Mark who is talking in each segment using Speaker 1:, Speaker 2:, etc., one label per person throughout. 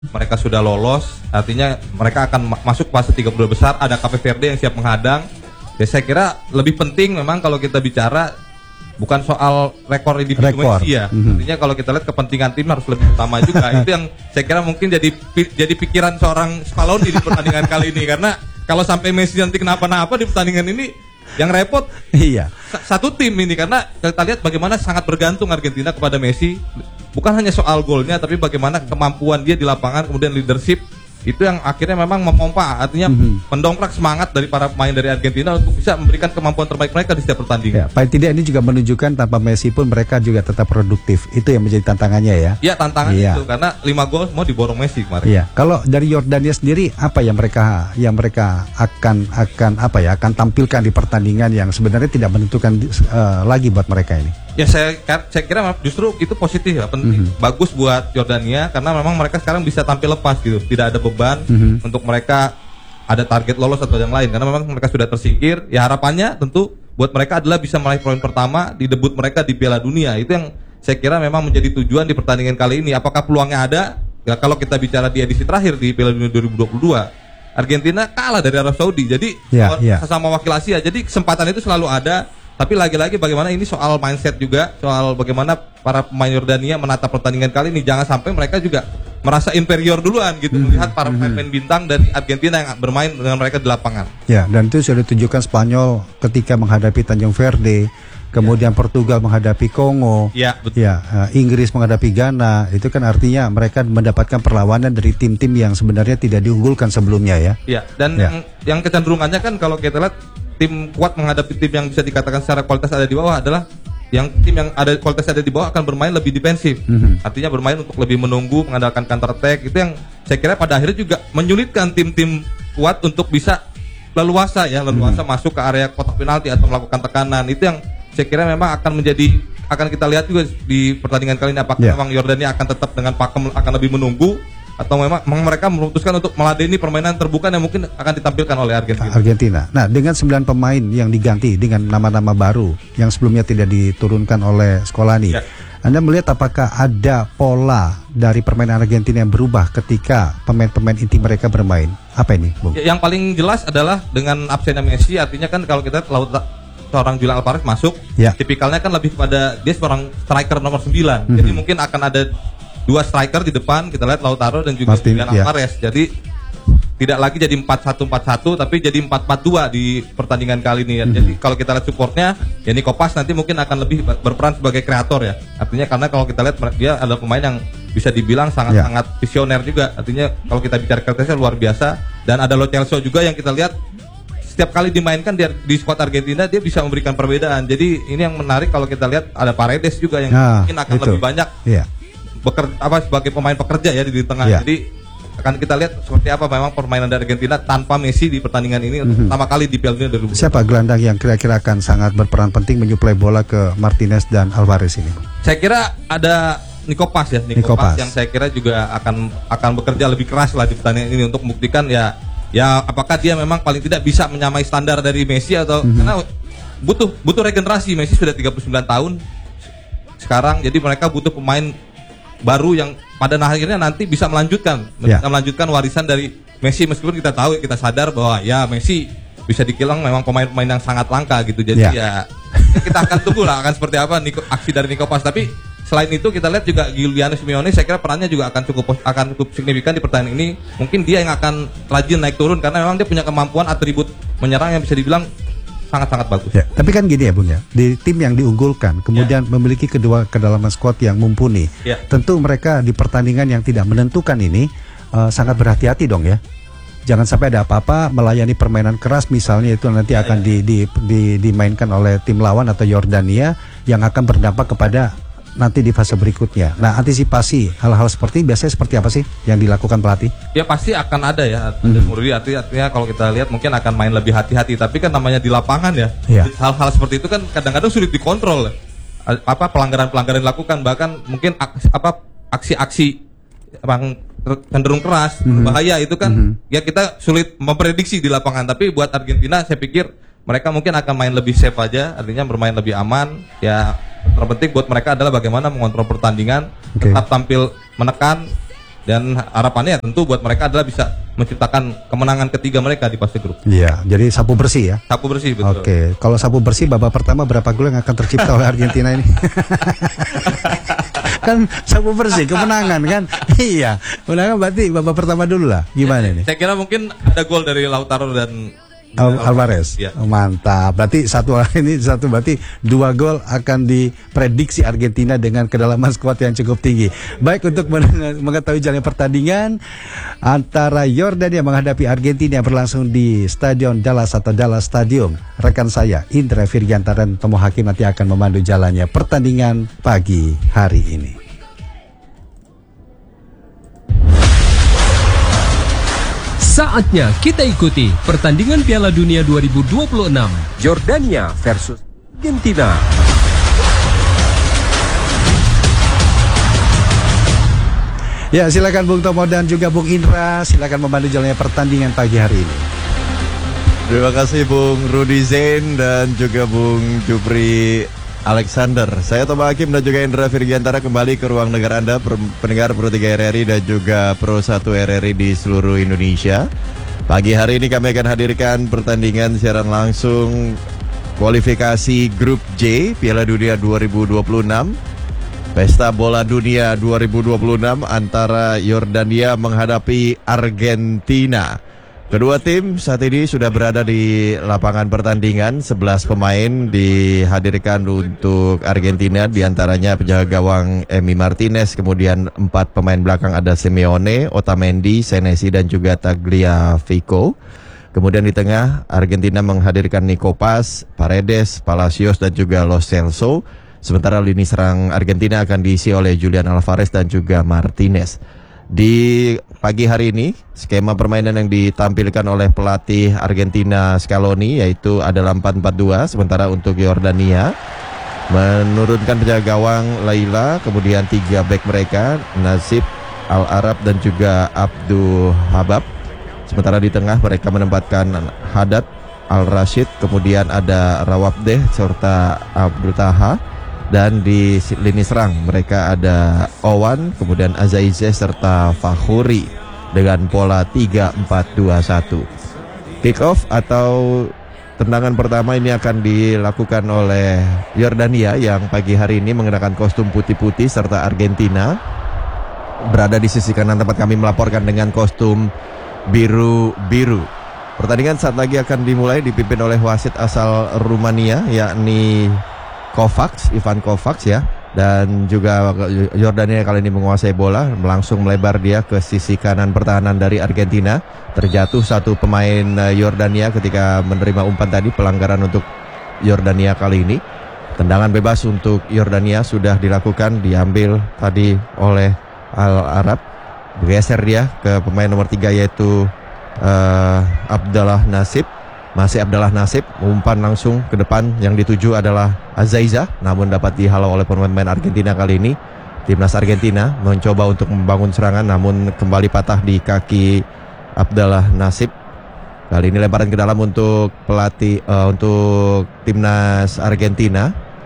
Speaker 1: mereka sudah lolos, artinya mereka akan masuk fase 32 besar. Ada Cape Verde yang siap menghadang. Ya, saya kira lebih penting memang kalau kita bicara bukan soal rekor individu Messi ya. Artinya kalau kita lihat kepentingan tim harus lebih utama juga. Itu yang saya kira mungkin jadi pikiran seorang Scaloni di pertandingan kali ini, karena kalau sampai Messi nanti kenapa-napa di pertandingan ini, yang repot satu tim ini, karena kita lihat bagaimana sangat bergantung Argentina kepada Messi. Bukan hanya soal golnya, tapi bagaimana kemampuan dia di lapangan, kemudian leadership. Itu yang akhirnya memang memompa, artinya mendongkrak semangat dari para pemain dari Argentina untuk bisa memberikan kemampuan terbaik mereka di setiap pertandingan.
Speaker 2: Ya, paling tidak ini juga menunjukkan tanpa Messi pun mereka juga tetap produktif. Itu yang menjadi tantangannya ya.
Speaker 1: Iya, tantangan itu karena 5 gol semua diborong Messi kemarin.
Speaker 2: Iya. Kalau dari Yordania sendiri apa yang mereka akan tampilkan di pertandingan yang sebenarnya tidak menentukan lagi buat mereka ini?
Speaker 1: Ya, saya kira justru itu positif ya, penting, bagus buat Yordania, karena memang mereka sekarang bisa tampil lepas gitu, tidak ada beban untuk mereka ada target lolos atau yang lain, karena memang mereka sudah tersingkir. Ya, harapannya tentu buat mereka adalah bisa meraih poin pertama di debut mereka di Piala Dunia. Itu yang saya kira memang menjadi tujuan di pertandingan kali ini. Apakah peluangnya ada? Ya, kalau kita bicara di edisi terakhir di Piala Dunia 2022, Argentina kalah dari Arab Saudi, jadi sesama wakil Asia, jadi kesempatan itu selalu ada. Tapi lagi-lagi bagaimana ini soal mindset juga, soal bagaimana para pemain Yordania menata pertandingan kali ini. Jangan sampai mereka juga merasa inferior duluan gitu, melihat para pemain bintang dari Argentina yang bermain dengan mereka di lapangan.
Speaker 2: Ya, dan itu sudah ditunjukkan Spanyol ketika menghadapi Tanjung Verde, kemudian Portugal menghadapi Kongo, Inggris menghadapi Ghana. Itu kan artinya mereka mendapatkan perlawanan dari tim-tim yang sebenarnya tidak diunggulkan sebelumnya ya.
Speaker 1: Iya, dan yang kecenderungannya kan kalau kita lihat tim kuat menghadapi tim yang bisa dikatakan secara kualitas ada di bawah adalah yang tim yang ada kualitas ada di bawah akan bermain lebih defensif. Artinya bermain untuk lebih menunggu, mengandalkan counter attack. Itu yang saya kira pada akhirnya juga menyulitkan tim-tim kuat untuk bisa leluasa masuk ke area kotak penalti atau melakukan tekanan. Itu yang saya kira memang akan kita lihat juga di pertandingan kali ini, apakah memang Yordania akan tetap dengan pakem akan lebih menunggu, atau memang mereka memutuskan untuk meladeni permainan terbuka yang mungkin akan ditampilkan oleh Argentina.
Speaker 2: Nah, dengan 9 pemain yang diganti dengan nama-nama baru yang sebelumnya tidak diturunkan oleh Scaloni, Anda melihat apakah ada pola dari permainan Argentina yang berubah ketika pemain-pemain inti mereka bermain? Apa ini, Bung?
Speaker 1: Yang paling jelas adalah dengan absennya Messi, artinya kan kalau kita seorang Julian Alvarez masuk, tipikalnya kan lebih kepada dia seorang striker nomor 9. Jadi mungkin akan ada 2 striker di depan, kita lihat Lautaro dan juga Julian Alvarez. Jadi tidak lagi jadi 4-1-4-1, tapi jadi 4-4-2 di pertandingan kali ini ya. Jadi kalau kita lihat supportnya, ya Nico Paz nanti mungkin akan lebih berperan sebagai kreator ya. Artinya karena kalau kita lihat dia adalah pemain yang bisa dibilang sangat visioner juga. Artinya kalau kita bicara kreativitasnya luar biasa. Dan ada Lo Celso juga yang kita lihat setiap kali dimainkan di skuad Argentina dia bisa memberikan perbedaan. Jadi ini yang menarik kalau kita lihat ada Paredes juga yang mungkin akan lebih banyak sebagai pemain pekerja ya di tengah. Jadi akan kita lihat seperti apa memang permainan dari Argentina tanpa Messi di pertandingan ini untuk pertama kali di Piala Dunia 2022.
Speaker 2: Siapa gelandang yang kira-kira akan sangat berperan penting menyuplai bola ke Martinez dan Alvarez ini?
Speaker 1: Saya kira ada Nico Paz ya, Nico Paz yang saya kira juga akan bekerja lebih keras lah di pertandingan ini untuk membuktikan ya apakah dia memang paling tidak bisa menyamai standar dari Messi atau karena butuh regenerasi. Messi sudah 39 tahun sekarang, jadi mereka butuh pemain baru yang pada akhirnya nanti bisa melanjutkan warisan dari Messi, meskipun kita tahu, kita sadar bahwa ya Messi bisa dibilang memang pemain-pemain yang sangat langka gitu. Jadi kita akan tunggu lah akan seperti apa aksi dari Nico Paz. Tapi selain itu kita lihat juga Giuliano Simeone, saya kira perannya juga akan cukup signifikan di pertandingan ini. Mungkin dia yang akan rajin naik turun karena memang dia punya kemampuan atribut menyerang yang bisa dibilang sangat-sangat bagus.
Speaker 2: Ya, tapi kan gini ya Bung ya, di tim yang diunggulkan kemudian memiliki kedalaman squad yang mumpuni, tentu mereka di pertandingan yang tidak menentukan ini sangat berhati-hati dong ya. Jangan sampai ada apa-apa melayani permainan keras misalnya, itu nanti akan dimainkan oleh tim lawan atau Yordania yang akan berdampak kepada nanti di fase berikutnya. Nah, antisipasi hal-hal seperti ini biasanya seperti apa sih yang dilakukan pelatih?
Speaker 1: Ya pasti akan ada ya. Artinya kalau kita lihat mungkin akan main lebih hati-hati. Tapi kan namanya di lapangan ya. Hal-hal seperti itu kan kadang-kadang sulit dikontrol. Pelanggaran-pelanggaran dilakukan, bahkan mungkin aksi-aksi yang cenderung keras, berbahaya itu kan ya kita sulit memprediksi di lapangan. Tapi buat Argentina saya pikir mereka mungkin akan main lebih safe aja, artinya bermain lebih aman. Ya terpenting buat mereka adalah bagaimana mengontrol pertandingan, tetap tampil menekan, Dan harapannya tentu buat mereka adalah bisa menciptakan kemenangan ketiga mereka di fase grup.
Speaker 2: Iya, jadi sapu bersih ya.
Speaker 1: Sapu bersih, betul.
Speaker 2: Oke, kalau sapu bersih babak pertama berapa gol yang akan tercipta oleh Argentina ini? Kan sapu bersih kemenangan kan? Iya, kemenangan berarti babak pertama dulu lah. Gimana nih?
Speaker 1: Saya kira mungkin ada gol dari Lautaro dan
Speaker 2: Alvarez.
Speaker 1: Ya.
Speaker 2: Mantap. Berarti berarti 2 gol akan diprediksi Argentina dengan kedalaman skuad yang cukup tinggi. Baik, untuk mengetahui jalannya pertandingan antara Yordania menghadapi Argentina yang berlangsung di Stadion Dallas atau Dallas Stadium, rekan saya Indra Virgianta dan Tomo Hakim nanti akan memandu jalannya pertandingan pagi hari ini.
Speaker 3: Saatnya kita ikuti pertandingan Piala Dunia 2026
Speaker 4: Yordania versus Argentina.
Speaker 2: Ya, silakan Bung Tomo dan juga Bung Indra, silakan memandu jalannya pertandingan pagi hari ini.
Speaker 5: Terima kasih Bung Rudy Zain dan juga Bung Jupri Alexander. Saya Tomo Hakim dan juga Indra Virgiantara kembali ke ruang dengar Anda, pendengar Pro 3 RRI dan juga Pro 1 RRI di seluruh Indonesia. Pagi hari ini kami akan hadirkan pertandingan siaran langsung kualifikasi Grup J Piala Dunia 2026, Pesta Bola Dunia 2026 antara Yordania menghadapi Argentina. Kedua tim saat ini sudah berada di lapangan pertandingan. 11 pemain dihadirkan untuk Argentina, diantaranya penjaga gawang Emi Martinez, kemudian 4 pemain belakang ada Simeone, Otamendi, Senesi dan juga Tagliafico. Kemudian di tengah Argentina menghadirkan Nico Paz, Paredes, Palacios dan juga Lo Celso. Sementara lini serang Argentina akan diisi oleh Julian Alvarez dan juga Martinez. Di pagi hari ini, skema permainan yang ditampilkan oleh pelatih Argentina Scaloni yaitu adalah 4-4-2, sementara untuk Yordania menurunkan penjaga gawang Laila, kemudian 3 bek mereka, Nasib, Al-Arab dan juga Abdul Habab. Sementara di tengah mereka menempatkan Haddad, Al-Rashid, kemudian ada Rawabdeh serta Abdul Taha. Dan di lini serang mereka ada Owan, kemudian Azaize serta Fakhuri dengan pola 3-4-2-1. Kick off atau tendangan pertama ini akan dilakukan oleh Yordania yang pagi hari ini mengenakan kostum putih-putih, serta Argentina berada di sisi kanan tempat kami melaporkan dengan kostum biru-biru. Pertandingan saat lagi akan dimulai, dipimpin oleh wasit asal Rumania yakni Ivan Kovacs ya, dan juga Yordania kali ini menguasai bola, langsung melebar dia ke sisi kanan pertahanan dari Argentina. Terjatuh satu pemain Yordania ketika menerima umpan tadi, pelanggaran untuk Yordania kali ini. Tendangan bebas untuk Yordania sudah dilakukan, diambil tadi oleh Al-Arab, bergeser dia ke pemain nomor 3 yaitu Abdallah Nasib. Masih Abdallah Nasib, umpan langsung ke depan, yang dituju adalah Azaiza, namun dapat dihalau oleh pemain Argentina kali ini. Timnas Argentina mencoba untuk membangun serangan, namun kembali patah di kaki Abdallah Nasib. Kali ini lemparan ke dalam untuk pelatih untuk timnas Argentina.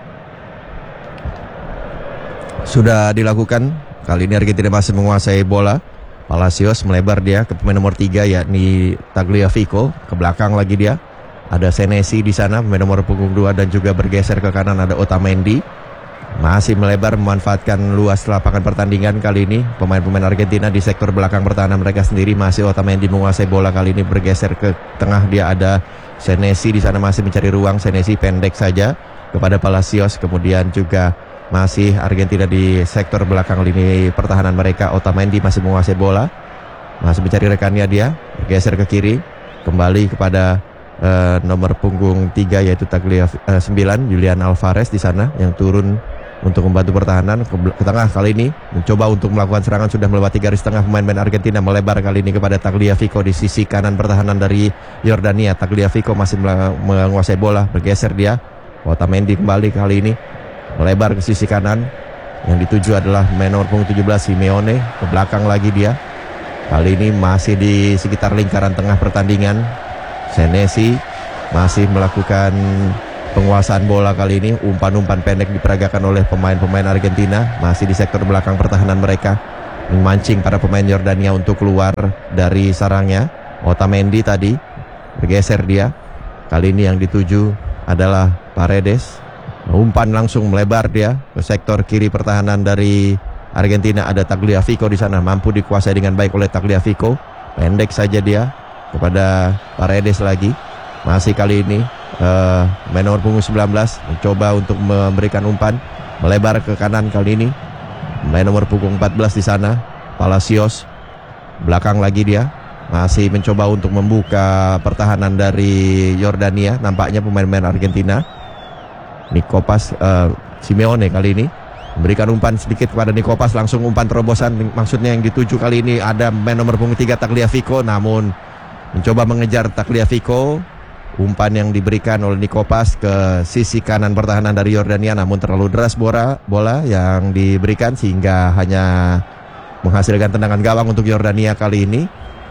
Speaker 5: Sudah dilakukan, kali ini Argentina masih menguasai bola. Palacios melebar dia ke pemain nomor 3 yakni Tagliafico, ke belakang lagi dia. Ada Senesi di sana, pemain nomor punggung 2, dan juga bergeser ke kanan ada Otamendi. Masih melebar memanfaatkan luas lapangan pertandingan kali ini. Pemain-pemain Argentina di sektor belakang pertahanan mereka sendiri, masih Otamendi menguasai bola, kali ini bergeser ke tengah, dia ada Senesi di sana masih mencari ruang. Senesi pendek saja kepada Palacios, kemudian juga masih Argentina di sektor belakang lini pertahanan mereka. Otamendi masih menguasai bola, masih mencari rekannya, dia bergeser ke kiri, kembali kepada nomor punggung 3 yaitu 9 Julian Alvarez di sana yang turun untuk membantu pertahanan ke tengah. Kali ini mencoba untuk melakukan serangan, sudah melewati garis tengah pemain-pemain Argentina, melebar kali ini kepada Tagliafico di sisi kanan pertahanan dari Yordania. Tagliafico masih menguasai bola, bergeser dia. Otamendi kembali kali ini melebar ke sisi kanan, yang dituju adalah pemain nomor punggung 17 Simeone, ke belakang lagi dia. Kali ini masih di sekitar lingkaran tengah pertandingan. Senesi masih melakukan penguasaan bola kali ini. Umpan-umpan pendek diperagakan oleh pemain-pemain Argentina, masih di sektor belakang pertahanan mereka. memancing para pemain Yordania untuk keluar dari sarangnya. Otamendi tadi bergeser dia. Kali ini yang dituju adalah Paredes. Umpan langsung melebar dia ke sektor kiri pertahanan dari Argentina. Ada Tagliafico di sana, mampu dikuasai dengan baik oleh Tagliafico. Pendek saja dia kepada Paredes lagi. Masih kali ini main nomor punggung 19 mencoba untuk memberikan umpan melebar ke kanan. Kali ini main nomor punggung 14 di sana, Palacios. Belakang lagi dia, masih mencoba untuk membuka pertahanan dari Yordania. Nampaknya pemain-pemain Argentina. Nikopas Simeone kali ini memberikan umpan sedikit kepada Nikopas, langsung umpan terobosan. Maksudnya yang dituju kali ini ada main nomor punggung 3 Tagliafico, namun mencoba mengejar Tagliafico. Umpan yang diberikan oleh Nikopas ke sisi kanan pertahanan dari Yordania, namun terlalu deras bola yang diberikan sehingga hanya menghasilkan tendangan gawang untuk Yordania kali ini.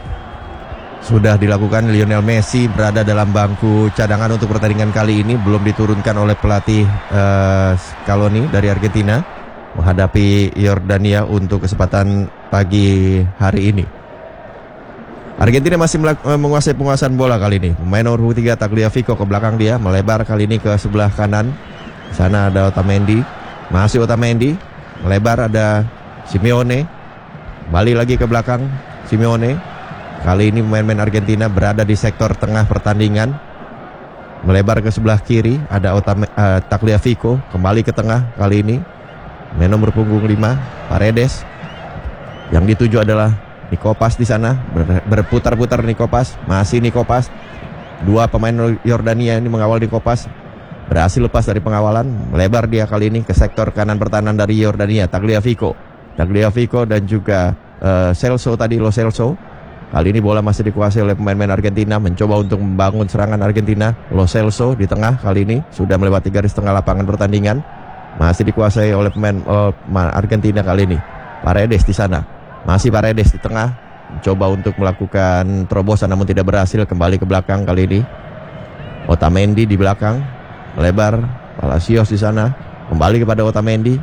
Speaker 5: Sudah dilakukan. Lionel Messi berada dalam bangku cadangan untuk pertandingan kali ini, belum diturunkan oleh pelatih Scaloni dari Argentina menghadapi Yordania untuk kesempatan pagi hari ini. Argentina masih menguasai penguasaan bola kali ini. Pemain nomor 3 Tagliafico ke belakang dia, melebar kali ini ke sebelah kanan. Di sana ada Otamendi, masih Otamendi, melebar ada Simeone, balik lagi ke belakang Simeone. Kali ini pemain-pemain Argentina berada di sektor tengah pertandingan, melebar ke sebelah kiri. Ada Tagliafico kembali ke tengah kali ini. Main nomor punggung 5 Paredes. Yang dituju adalah Nikopas di sana. Berputar-putar Nikopas, masih Nikopas. Dua pemain Yordania ini mengawal Nikopas, berhasil lepas dari pengawalan. Melebar dia kali ini ke sektor kanan pertahanan dari Yordania. Tagliafico dan juga Celso tadi, Lo Celso. Kali ini bola masih dikuasai oleh pemain-pemain Argentina, mencoba untuk membangun serangan Argentina. Lo Celso di tengah kali ini sudah melewati garis tengah lapangan pertandingan. Masih dikuasai oleh pemain Argentina kali ini. Paredes di sana, masih Paredes di tengah, mencoba untuk melakukan terobosan namun tidak berhasil. Kembali ke belakang kali ini. Otamendi di belakang, melebar. Palacios di sana, kembali kepada Otamendi.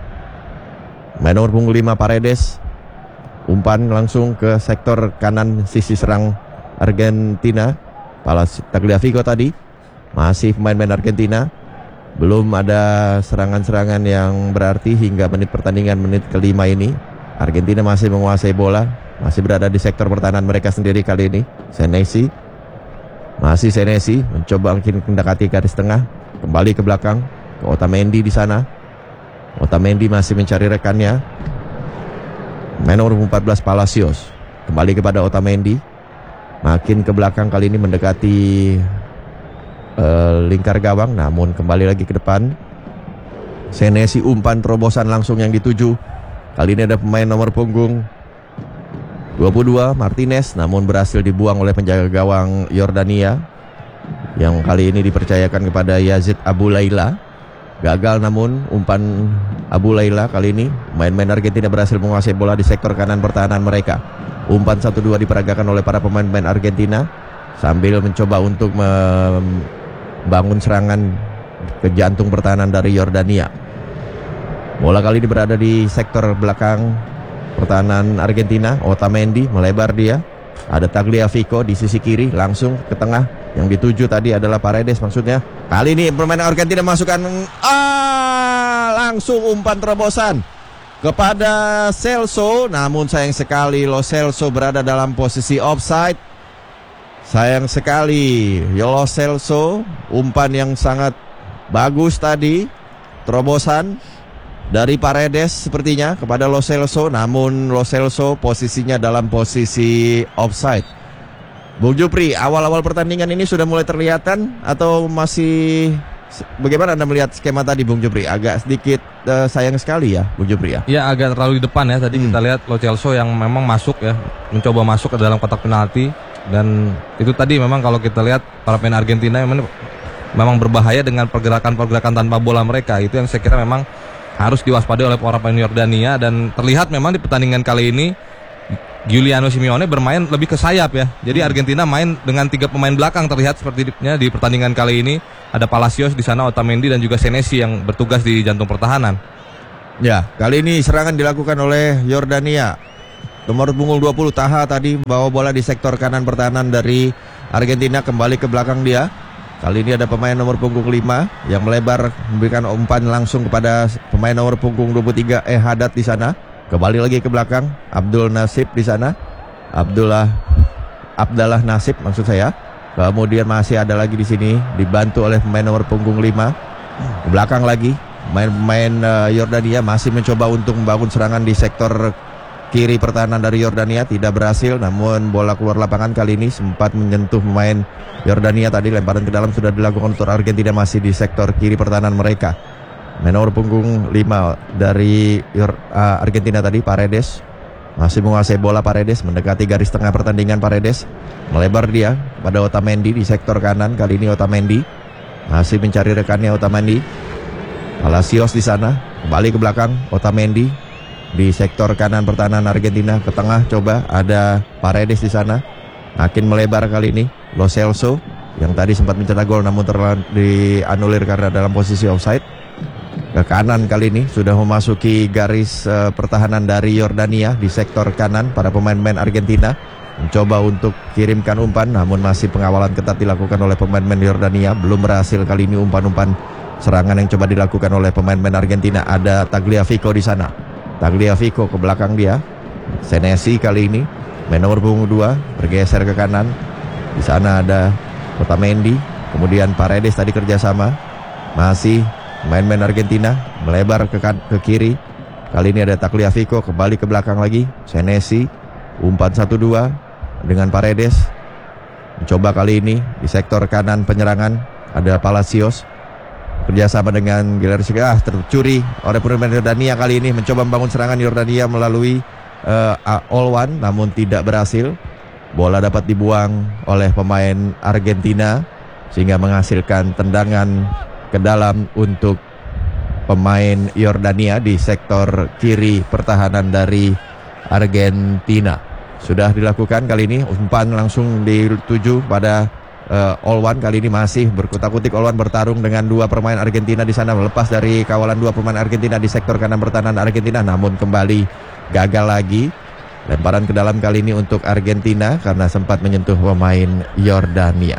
Speaker 5: Main nomor punggung 5 Paredes. Umpan langsung ke sektor kanan sisi serang Argentina. Tagliafico tadi, masih pemain-pemain Argentina. Belum ada serangan-serangan yang berarti hingga menit pertandingan, menit kelima ini. Argentina masih menguasai bola, masih berada di sektor pertahanan mereka sendiri kali ini. Senesi, masih Senesi mencoba mendekati garis tengah, kembali ke belakang ke Otamendi di sana. Otamendi masih mencari rekannya. Main nomor 14 Palacios kembali kepada Otamendi, makin ke belakang kali ini mendekati lingkar gawang, namun kembali lagi ke depan. Senesi, umpan terobosan langsung yang dituju. Kali ini ada pemain nomor punggung 22 Martinez, namun berhasil dibuang oleh penjaga gawang Yordania yang kali ini dipercayakan kepada Yazid Abu Laila. Gagal namun umpan Abu Laila kali ini. Main-main Argentina berhasil menguasai bola di sektor kanan pertahanan mereka. Umpan 1-2 diperagakan oleh para pemain-pemain Argentina sambil mencoba untuk membangun serangan ke jantung pertahanan dari Yordania. Bola kali ini berada di sektor belakang pertahanan Argentina. Otamendi melebar dia. Ada Tagliafico di sisi kiri, langsung ke tengah. Yang dituju tadi adalah Paredes maksudnya. Kali ini pemain Argentina masukkan langsung umpan terobosan kepada Celso. Namun sayang sekali Lo Celso berada dalam posisi offside. Sayang sekali Lo Celso. Umpan yang sangat bagus tadi, terobosan dari Paredes sepertinya kepada Lo Celso, namun Lo Celso posisinya dalam posisi offside. Bung Jupri, awal-awal pertandingan ini sudah mulai terlihatan atau masih bagaimana Anda melihat skema tadi, Bung Jupri? Agak sedikit sayang sekali ya, Bung Jupri ya?
Speaker 1: Ya, agak terlalu di depan ya. Tadi kita lihat Lo Celso yang memang masuk ya, mencoba masuk ke dalam kotak penalti. Dan itu tadi memang kalau kita lihat para pemain Argentina memang berbahaya dengan pergerakan-pergerakan tanpa bola mereka. Itu yang saya kira memang harus diwaspadai oleh para pemain Yordania. Dan terlihat memang di pertandingan kali ini Giuliano Simeone bermain lebih ke sayap ya. Jadi Argentina main dengan 3 pemain belakang terlihat sepertinya di pertandingan kali ini. Ada Palacios di sana, Otamendi dan juga Senesi yang bertugas di jantung pertahanan.
Speaker 5: Ya, kali ini serangan dilakukan oleh Yordania. Nomor punggung 20 Taha tadi bawa bola di sektor kanan pertahanan dari Argentina, kembali ke belakang dia. Kali ini ada pemain nomor punggung 5 yang melebar memberikan umpan langsung kepada pemain nomor punggung 23 Haddad di sana. Kembali lagi ke belakang, Abdul Nasib di sana. Abdallah Nasib maksud saya. Kemudian masih ada lagi di sini dibantu oleh pemain nomor punggung 5. Ke belakang lagi pemain Yordania masih mencoba untuk membangun serangan di sektor kiri pertahanan dari Yordania, tidak berhasil. Namun bola keluar lapangan kali ini sempat menyentuh pemain Yordania tadi. Lemparan ke dalam sudah dilakukan untuk Argentina, masih di sektor kiri pertahanan mereka. Pemain nomor punggung 5 dari Argentina tadi, Paredes, masih menguasai bola. Paredes mendekati garis tengah pertandingan. Paredes melebar dia pada Otamendi di sektor kanan. Kali ini Otamendi masih mencari rekannya. Otamendi, Palacios di sana, kembali ke belakang. Otamendi di sektor kanan pertahanan Argentina, ke tengah coba ada Paredes di sana. Makin melebar kali ini Lo Celso yang tadi sempat mencetak gol namun dianulir karena dalam posisi offside. Ke kanan kali ini sudah memasuki garis pertahanan dari Yordania di sektor kanan. Para pemain-pemain Argentina mencoba untuk kirimkan umpan, namun masih pengawalan ketat dilakukan oleh pemain-pemain Yordania. Belum berhasil kali ini umpan-umpan serangan yang coba dilakukan oleh pemain-pemain Argentina. Ada Tagliafico di sana. Tagliafico ke belakang dia. Senesi kali ini main nomor punggung 2 bergeser ke kanan. Di sana ada Otamendi, kemudian Paredes tadi kerjasama. Masih main-main Argentina melebar ke kiri. Kali ini ada Tagliafico, kembali ke belakang lagi. Senesi, umpan 1-2 dengan Paredes. Mencoba kali ini di sektor kanan penyerangan ada Palacios kerjasama dengan Gilardi. Tercuri oleh pemain Yordania kali ini, mencoba membangun serangan Yordania melalui Olwan namun tidak berhasil. Bola dapat dibuang oleh pemain Argentina sehingga menghasilkan tendangan ke dalam untuk pemain Yordania di sektor kiri pertahanan dari Argentina. Sudah dilakukan kali ini, umpan langsung dituju pada Olwan. Kali ini masih berkutak-kutik Olwan bertarung dengan dua pemain Argentina di sana, melepas dari kawalan dua pemain Argentina di sektor kanan pertahanan Argentina, namun kembali gagal lagi. Lemparan ke dalam kali ini untuk Argentina karena sempat menyentuh pemain Yordania.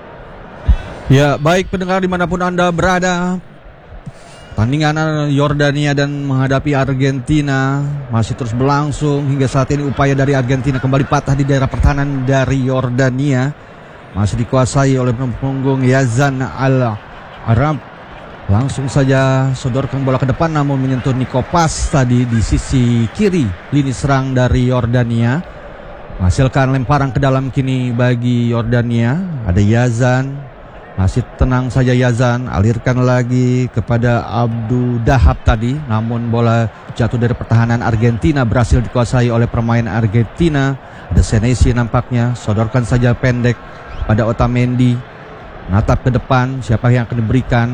Speaker 6: Ya, baik pendengar dimanapun Anda berada, pertandingan Yordania dan menghadapi Argentina masih terus berlangsung. Hingga saat ini upaya dari Argentina kembali patah di daerah pertahanan dari Yordania. Masih dikuasai oleh punggung Yazan Al-Arab. Langsung saja sodorkan bola ke depan namun menyentuh Nico Pas tadi di sisi kiri lini serang dari Yordania. Menghasilkan lemparan ke dalam kini bagi Yordania. Ada Yazan, masih tenang saja Yazan, alirkan lagi kepada Abdul Dahab tadi. Namun bola jatuh dari pertahanan Argentina, berhasil dikuasai oleh pemain Argentina. Ada Senesi nampaknya, sodorkan saja pendek pada Otamendi, menatap ke depan siapa yang akan diberikan.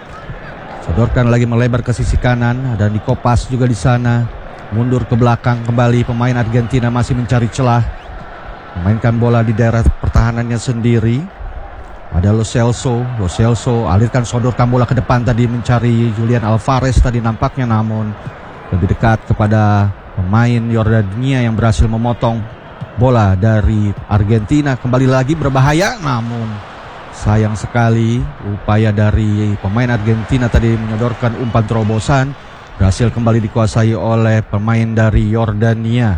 Speaker 6: Sodorkan lagi melebar ke sisi kanan, ada Nico Pas juga di sana. Mundur ke belakang kembali pemain Argentina masih mencari celah, memainkan bola di daerah pertahanannya sendiri. Ada Lo Celso alirkan, sodorkan bola ke depan tadi mencari Julian Alvarez tadi nampaknya, namun lebih dekat kepada pemain Yordania yang berhasil memotong bola dari Argentina. Kembali lagi berbahaya, namun sayang sekali upaya dari pemain Argentina tadi menyodorkan umpan terobosan berhasil kembali dikuasai oleh pemain dari Yordania.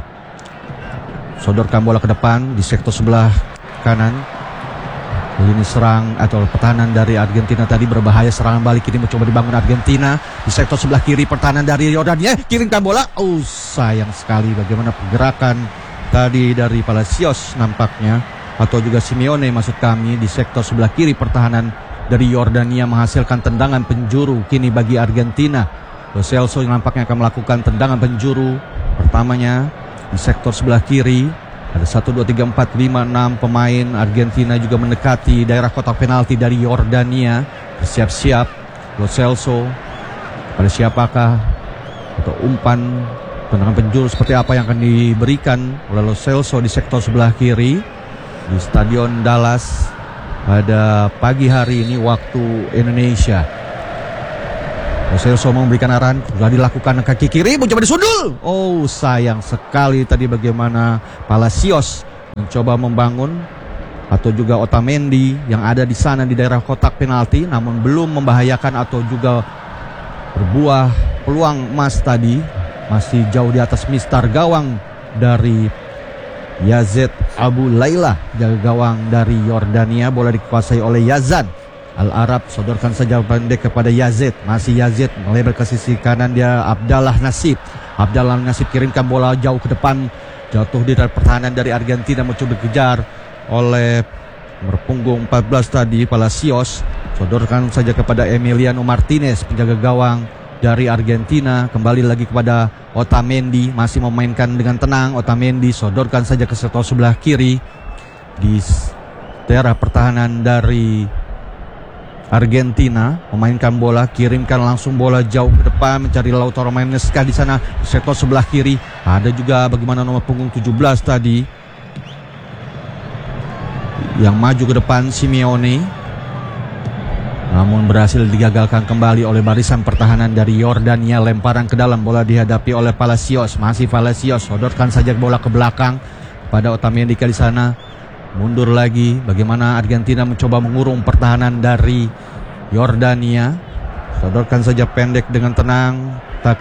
Speaker 6: Sodorkan bola ke depan di sektor sebelah kanan. Lini serang atau pertahanan dari Argentina tadi berbahaya, serangan balik ini mencoba dibangun Argentina di sektor sebelah kiri pertahanan dari Yordania. Kirimkan bola, sayang sekali bagaimana pergerakan tadi dari Palacios nampaknya, atau juga Simeone maksud kami, di sektor sebelah kiri pertahanan dari Yordania menghasilkan tendangan penjuru kini bagi Argentina. Lo Celso yang nampaknya akan melakukan tendangan penjuru pertamanya di sektor sebelah kiri. Ada 1, 2, 3, 4, 5, 6 pemain Argentina juga mendekati daerah kotak penalti dari Yordania. Bersiap-siap Lo Celso, pada siapakah atau umpan tendangan penjuru seperti apa yang akan diberikan oleh Lo Celso di sektor sebelah kiri di Stadion Dallas pada pagi hari ini waktu Indonesia. Lo Celso memberikan arahan, sudah dilakukan kaki kiri, mencoba disundul. Oh, sayang sekali tadi bagaimana Palacios mencoba membangun, atau juga Otamendi yang ada di sana di daerah kotak penalti, namun belum membahayakan atau juga berbuah peluang emas tadi. Masih jauh di atas mistar gawang dari Yazid Abu Laila, jaga gawang dari Yordania. Bola dikuasai oleh Yazan Al-Arab, sodorkan saja pendek kepada Yazid. Masih Yazid melebar ke sisi kanan, dia Abdallah Nasib. Abdallah Nasib kirimkan bola jauh ke depan, jatuh di pertahanan dari Argentina, mencoba dikejar oleh nomor punggung 14 tadi Palacios. Sodorkan saja kepada Emiliano Martinez, penjaga gawang dari Argentina. Kembali lagi kepada Otamendi, masih memainkan dengan tenang. Otamendi sodorkan saja ke sektor sebelah kiri di daerah pertahanan dari Argentina. Memainkan bola, kirimkan langsung bola jauh ke depan, mencari Lautaro Martinez di sana di sektor sebelah kiri. Ada juga bagaimana nomor punggung 17 tadi yang maju ke depan, Simeone, namun berhasil digagalkan kembali oleh barisan pertahanan dari Yordania. Lemparan ke dalam, bola dihadapi oleh Palacios. Masih Palacios, sodorkan saja bola ke belakang pada Otamendi di sana. Mundur lagi, bagaimana Argentina mencoba mengurung pertahanan dari Yordania. Sodorkan saja pendek dengan tenang,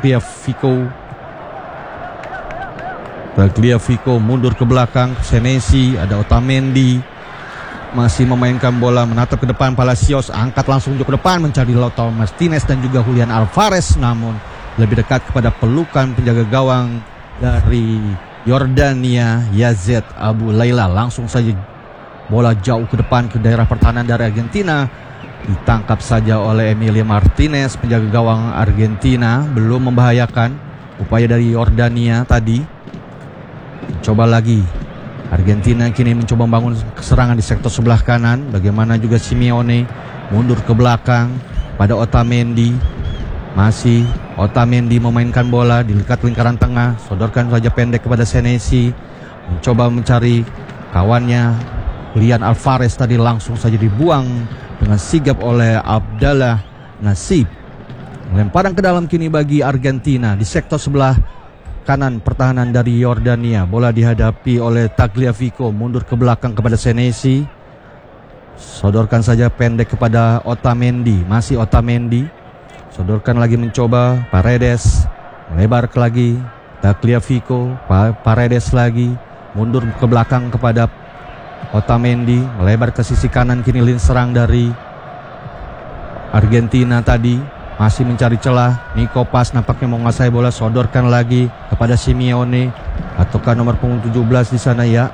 Speaker 6: Tagliafico mundur ke belakang, Senesi, ada Otamendi masih memainkan bola, menatap ke depan. Palacios angkat langsung ke depan, mencari Lautaro Martinez dan juga Julian Alvarez, namun lebih dekat kepada pelukan penjaga gawang dari Yordania, Yazid Abu Laila. Langsung saja bola jauh ke depan ke daerah pertahanan dari Argentina, ditangkap saja oleh Emilio Martinez, penjaga gawang Argentina. Belum membahayakan upaya dari Yordania tadi. Coba lagi Argentina kini mencoba membangun keserangan di sektor sebelah kanan. Bagaimana juga Simeone mundur ke belakang pada Otamendi. Masih Otamendi memainkan bola di dekat lingkaran tengah, sodorkan saja pendek kepada Senesi, mencoba mencari kawannya Julian Alvarez, tadi langsung saja dibuang dengan sigap oleh Abdallah Nasib. Lemparan ke dalam kini bagi Argentina di sektor sebelah kanan pertahanan dari Yordania. Bola dihadapi oleh Tagliafico, mundur ke belakang kepada Senesi, sodorkan saja pendek kepada Otamendi. Masih Otamendi, sodorkan lagi mencoba Paredes, melebar lagi Tagliafico, Paredes lagi mundur ke belakang kepada Otamendi, melebar ke sisi kanan. Kini lini serang dari Argentina tadi masih mencari celah. Nico Pas nampaknya menguasai bola, sodorkan lagi kepada Simeone, ataukah nomor punggung 17 di sana ya.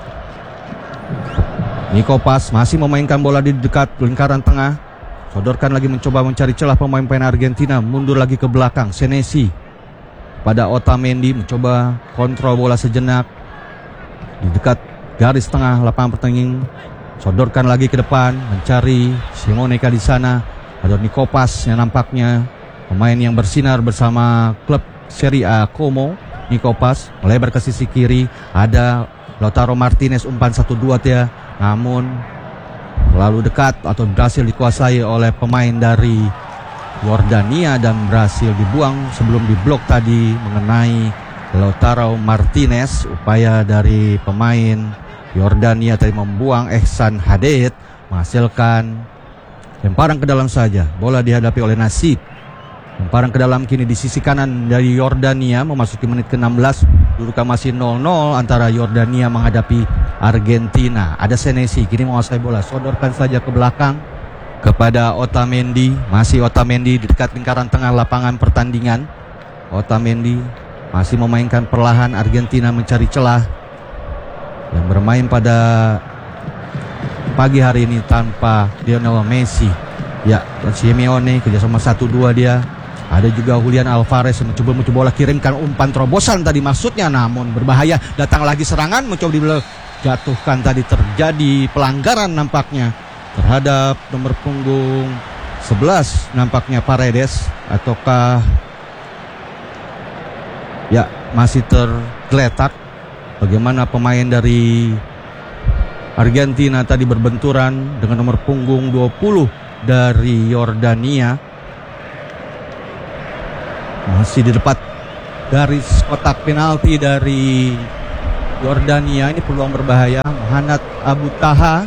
Speaker 6: Nico Pas masih memainkan bola di dekat lingkaran tengah, sodorkan lagi mencoba mencari celah pemain-pemain Argentina. Mundur lagi ke belakang, Senesi pada Otamendi, mencoba kontrol bola sejenak di dekat garis tengah lapangan pertandingan. Sodorkan lagi ke depan, mencari Simone di sana. Ada Nico Pas yang nampaknya pemain yang bersinar bersama klub Serie A Como. Nico Pas melebar ke sisi kiri, ada Lautaro Martinez, umpan 1-2 dia, namun terlalu dekat atau berhasil dikuasai oleh pemain dari Yordania dan berhasil dibuang sebelum diblok tadi mengenai Lautaro Martinez. Upaya dari pemain Yordania tadi membuang Ehsan Hadid, menghasilkan lemparan ke dalam saja. Bola dihadapi oleh Nasib. Lemparan ke dalam kini di sisi kanan dari Yordania, memasuki menit ke-16. Dudukan masih 0-0 antara Yordania menghadapi Argentina. Ada Senesi kini menguasai bola, sodorkan saja ke belakang kepada Otamendi. Masih Otamendi di dekat lingkaran tengah lapangan pertandingan. Otamendi masih memainkan perlahan. Argentina mencari celah, yang bermain pada pagi hari ini tanpa Lionel Messi. Ya, Simeone kerjasama 1-2 dia. Ada juga Julian Alvarez yang mencoba bola, kirimkan umpan terobosan tadi maksudnya, namun berbahaya. Datang lagi serangan, mencoba dijatuhkan tadi. Terjadi pelanggaran nampaknya terhadap nomor punggung 11 nampaknya Paredes, ataukah ya masih tergeletak. Bagaimana pemain dari Argentina tadi berbenturan dengan nomor punggung 20 dari Yordania. Masih di depan garis kotak penalti dari Yordania. Ini peluang berbahaya. Muhannad Abu Taha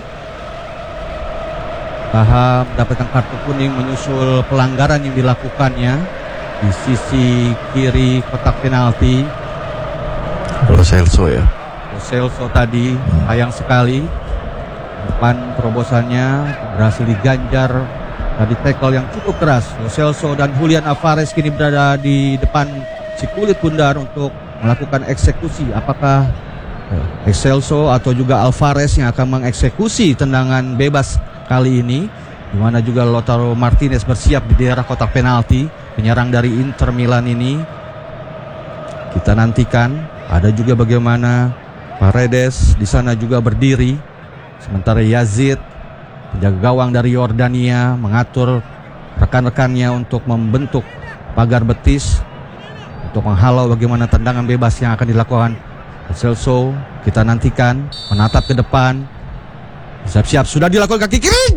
Speaker 6: mendapatkan kartu kuning menyusul pelanggaran yang dilakukannya di sisi kiri kotak penalti.
Speaker 5: Lo Celso ya.
Speaker 6: Lo Celso tadi sayang sekali. Depan terobosannya berhasil diganjar. Tadi tackle yang cukup keras. Lo Celso dan Julian Alvarez kini berada di depan si kulit bundar untuk melakukan eksekusi. Apakah Celso atau juga Alvarez yang akan mengeksekusi tendangan bebas kali ini, di mana juga Lautaro Martinez bersiap di daerah kotak penalti. Penyerang dari Inter Milan ini kita nantikan. Ada juga bagaimana Paredes di sana juga berdiri, sementara Yazid, penjaga gawang dari Yordania, mengatur rekan-rekannya untuk membentuk pagar betis untuk menghalau bagaimana tendangan bebas yang akan dilakukan Celso. Kita nantikan, menatap ke depan. Siap-siap sudah dilakukan kaki kiri.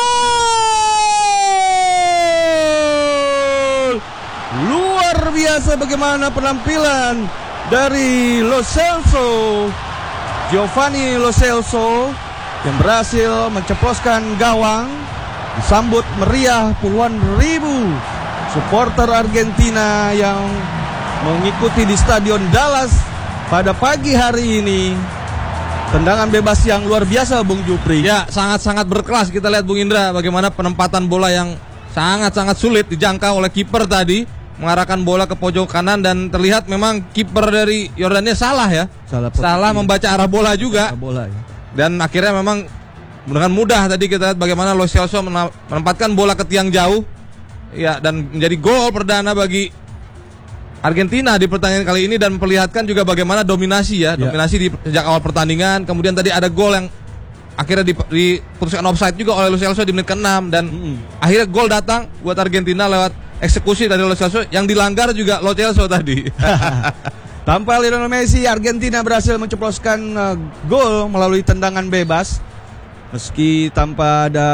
Speaker 6: Gol! Luar biasa bagaimana penampilan dari Lo Celso. Giovanni Lo Celso yang berhasil menceploskan gawang. Disambut meriah puluhan ribu supporter Argentina yang mengikuti di Stadion Dallas pada pagi hari ini. Tendangan bebas yang luar biasa, Bung Jupri.
Speaker 1: Ya, sangat-sangat berkelas. Kita lihat Bung Indra bagaimana penempatan bola yang sangat-sangat sulit dijangkau oleh kiper tadi, mengarahkan bola ke pojok kanan, dan terlihat memang kiper dari Yordania salah ya. Salah membaca arah bola juga.
Speaker 6: Bola, ya.
Speaker 1: Dan akhirnya memang dengan mudah tadi kita lihat bagaimana Lo Celso menempatkan bola ke tiang jauh. Ya, dan menjadi gol perdana bagi Argentina di pertandingan kali ini, dan memperlihatkan juga bagaimana dominasi ya. Dominasi di sejak awal pertandingan. Kemudian tadi ada gol yang akhirnya diputuskan offside juga oleh Lo Celso di menit ke-6, dan akhirnya gol datang buat Argentina lewat eksekusi dari Lo Celso yang dilanggar juga Lo Celso tadi.
Speaker 6: Tanpa Lionel Messi, Argentina berhasil menceploskan gol melalui tendangan bebas. Meski tanpa ada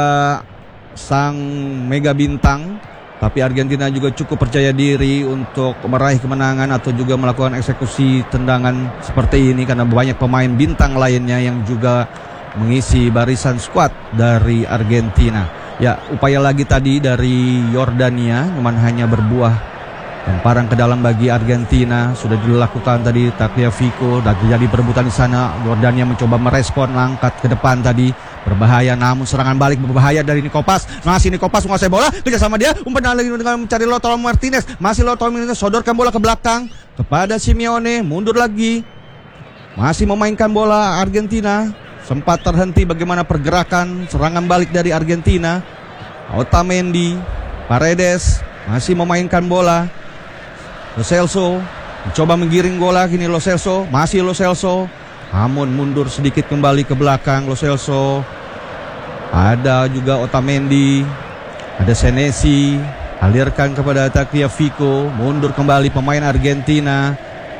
Speaker 6: sang mega bintang, tapi Argentina juga cukup percaya diri untuk meraih kemenangan atau juga melakukan eksekusi tendangan seperti ini, karena banyak pemain bintang lainnya yang juga mengisi barisan skuad dari Argentina. Ya, upaya lagi tadi dari Yordania, namun hanya berbuah lemparan ke dalam bagi Argentina. Sudah dilakukan tadi Tagliafico, dan terjadi perebutan di sana. Yordania mencoba merespon, angkat ke depan tadi, berbahaya, namun serangan balik berbahaya dari Nikopas. Masih Nikopas menguasai bola, kerjasama dia, umpan lagi dengan mencari Lautaro Martinez. Masih Lautaro Martinez sodorkan bola ke belakang kepada Simeone, mundur lagi. Masih memainkan bola Argentina. Sempat terhenti bagaimana pergerakan serangan balik dari Argentina. Otamendi, Paredes masih memainkan bola. Lo Celso mencoba menggiring bola, kini Lo Celso, masih Lo Celso, namun mundur sedikit kembali ke belakang Lo Celso. Ada juga Otamendi, ada Senesi, alirkan kepada Tagliafico, mundur kembali pemain Argentina.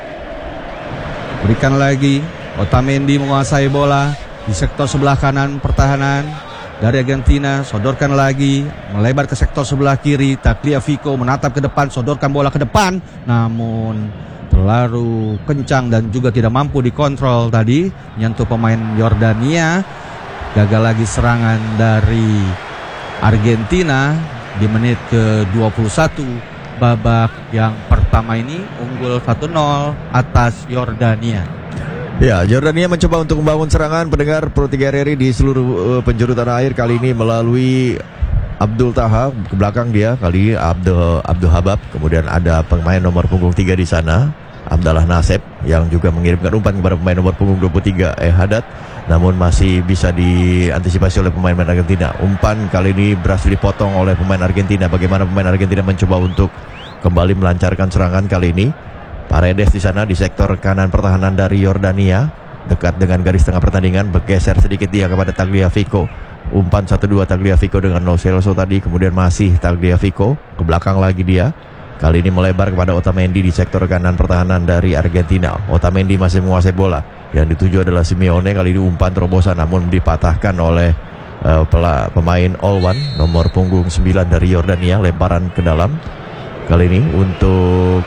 Speaker 6: Berikan lagi, Otamendi menguasai bola di sektor sebelah kanan pertahanan dari Argentina, sodorkan lagi, melebar ke sektor sebelah kiri. Tagliafico menatap ke depan, sodorkan bola ke depan, namun terlalu kencang dan juga tidak mampu dikontrol tadi, menyentuh pemain Yordania. Gagal lagi serangan dari Argentina di menit ke-21 babak yang pertama ini, unggul 1-0 atas Yordania.
Speaker 5: Ya, Yordania mencoba untuk membangun serangan. Pendengar Pro 3 RRI di seluruh penjuru tanah air, kali ini melalui Abdul Taha ke belakang dia, kali ini Abdul Habab. Kemudian ada pemain nomor punggung 3 di sana, Abdallah Naseb, yang juga mengirimkan umpan kepada pemain nomor punggung 23 Haddad, namun masih bisa diantisipasi oleh pemain-pemain Argentina. Umpan kali ini berhasil dipotong oleh pemain Argentina. Bagaimana pemain Argentina mencoba untuk kembali melancarkan serangan kali ini. Paredes di sana di sektor kanan pertahanan dari Yordania, dekat dengan garis tengah pertandingan, bergeser sedikit dia kepada Tagliafico. Umpan 1-2 Tagliafico dengan Lo Celso tadi, kemudian masih Tagliafico ke belakang lagi dia. Kali ini melebar kepada Otamendi di sektor kanan pertahanan dari Argentina. Otamendi masih menguasai bola. Yang dituju adalah Simeone, kali ini umpan terobosan namun dipatahkan oleh pemain Olwan nomor punggung 9 dari Yordania. Lemparan ke dalam kali ini untuk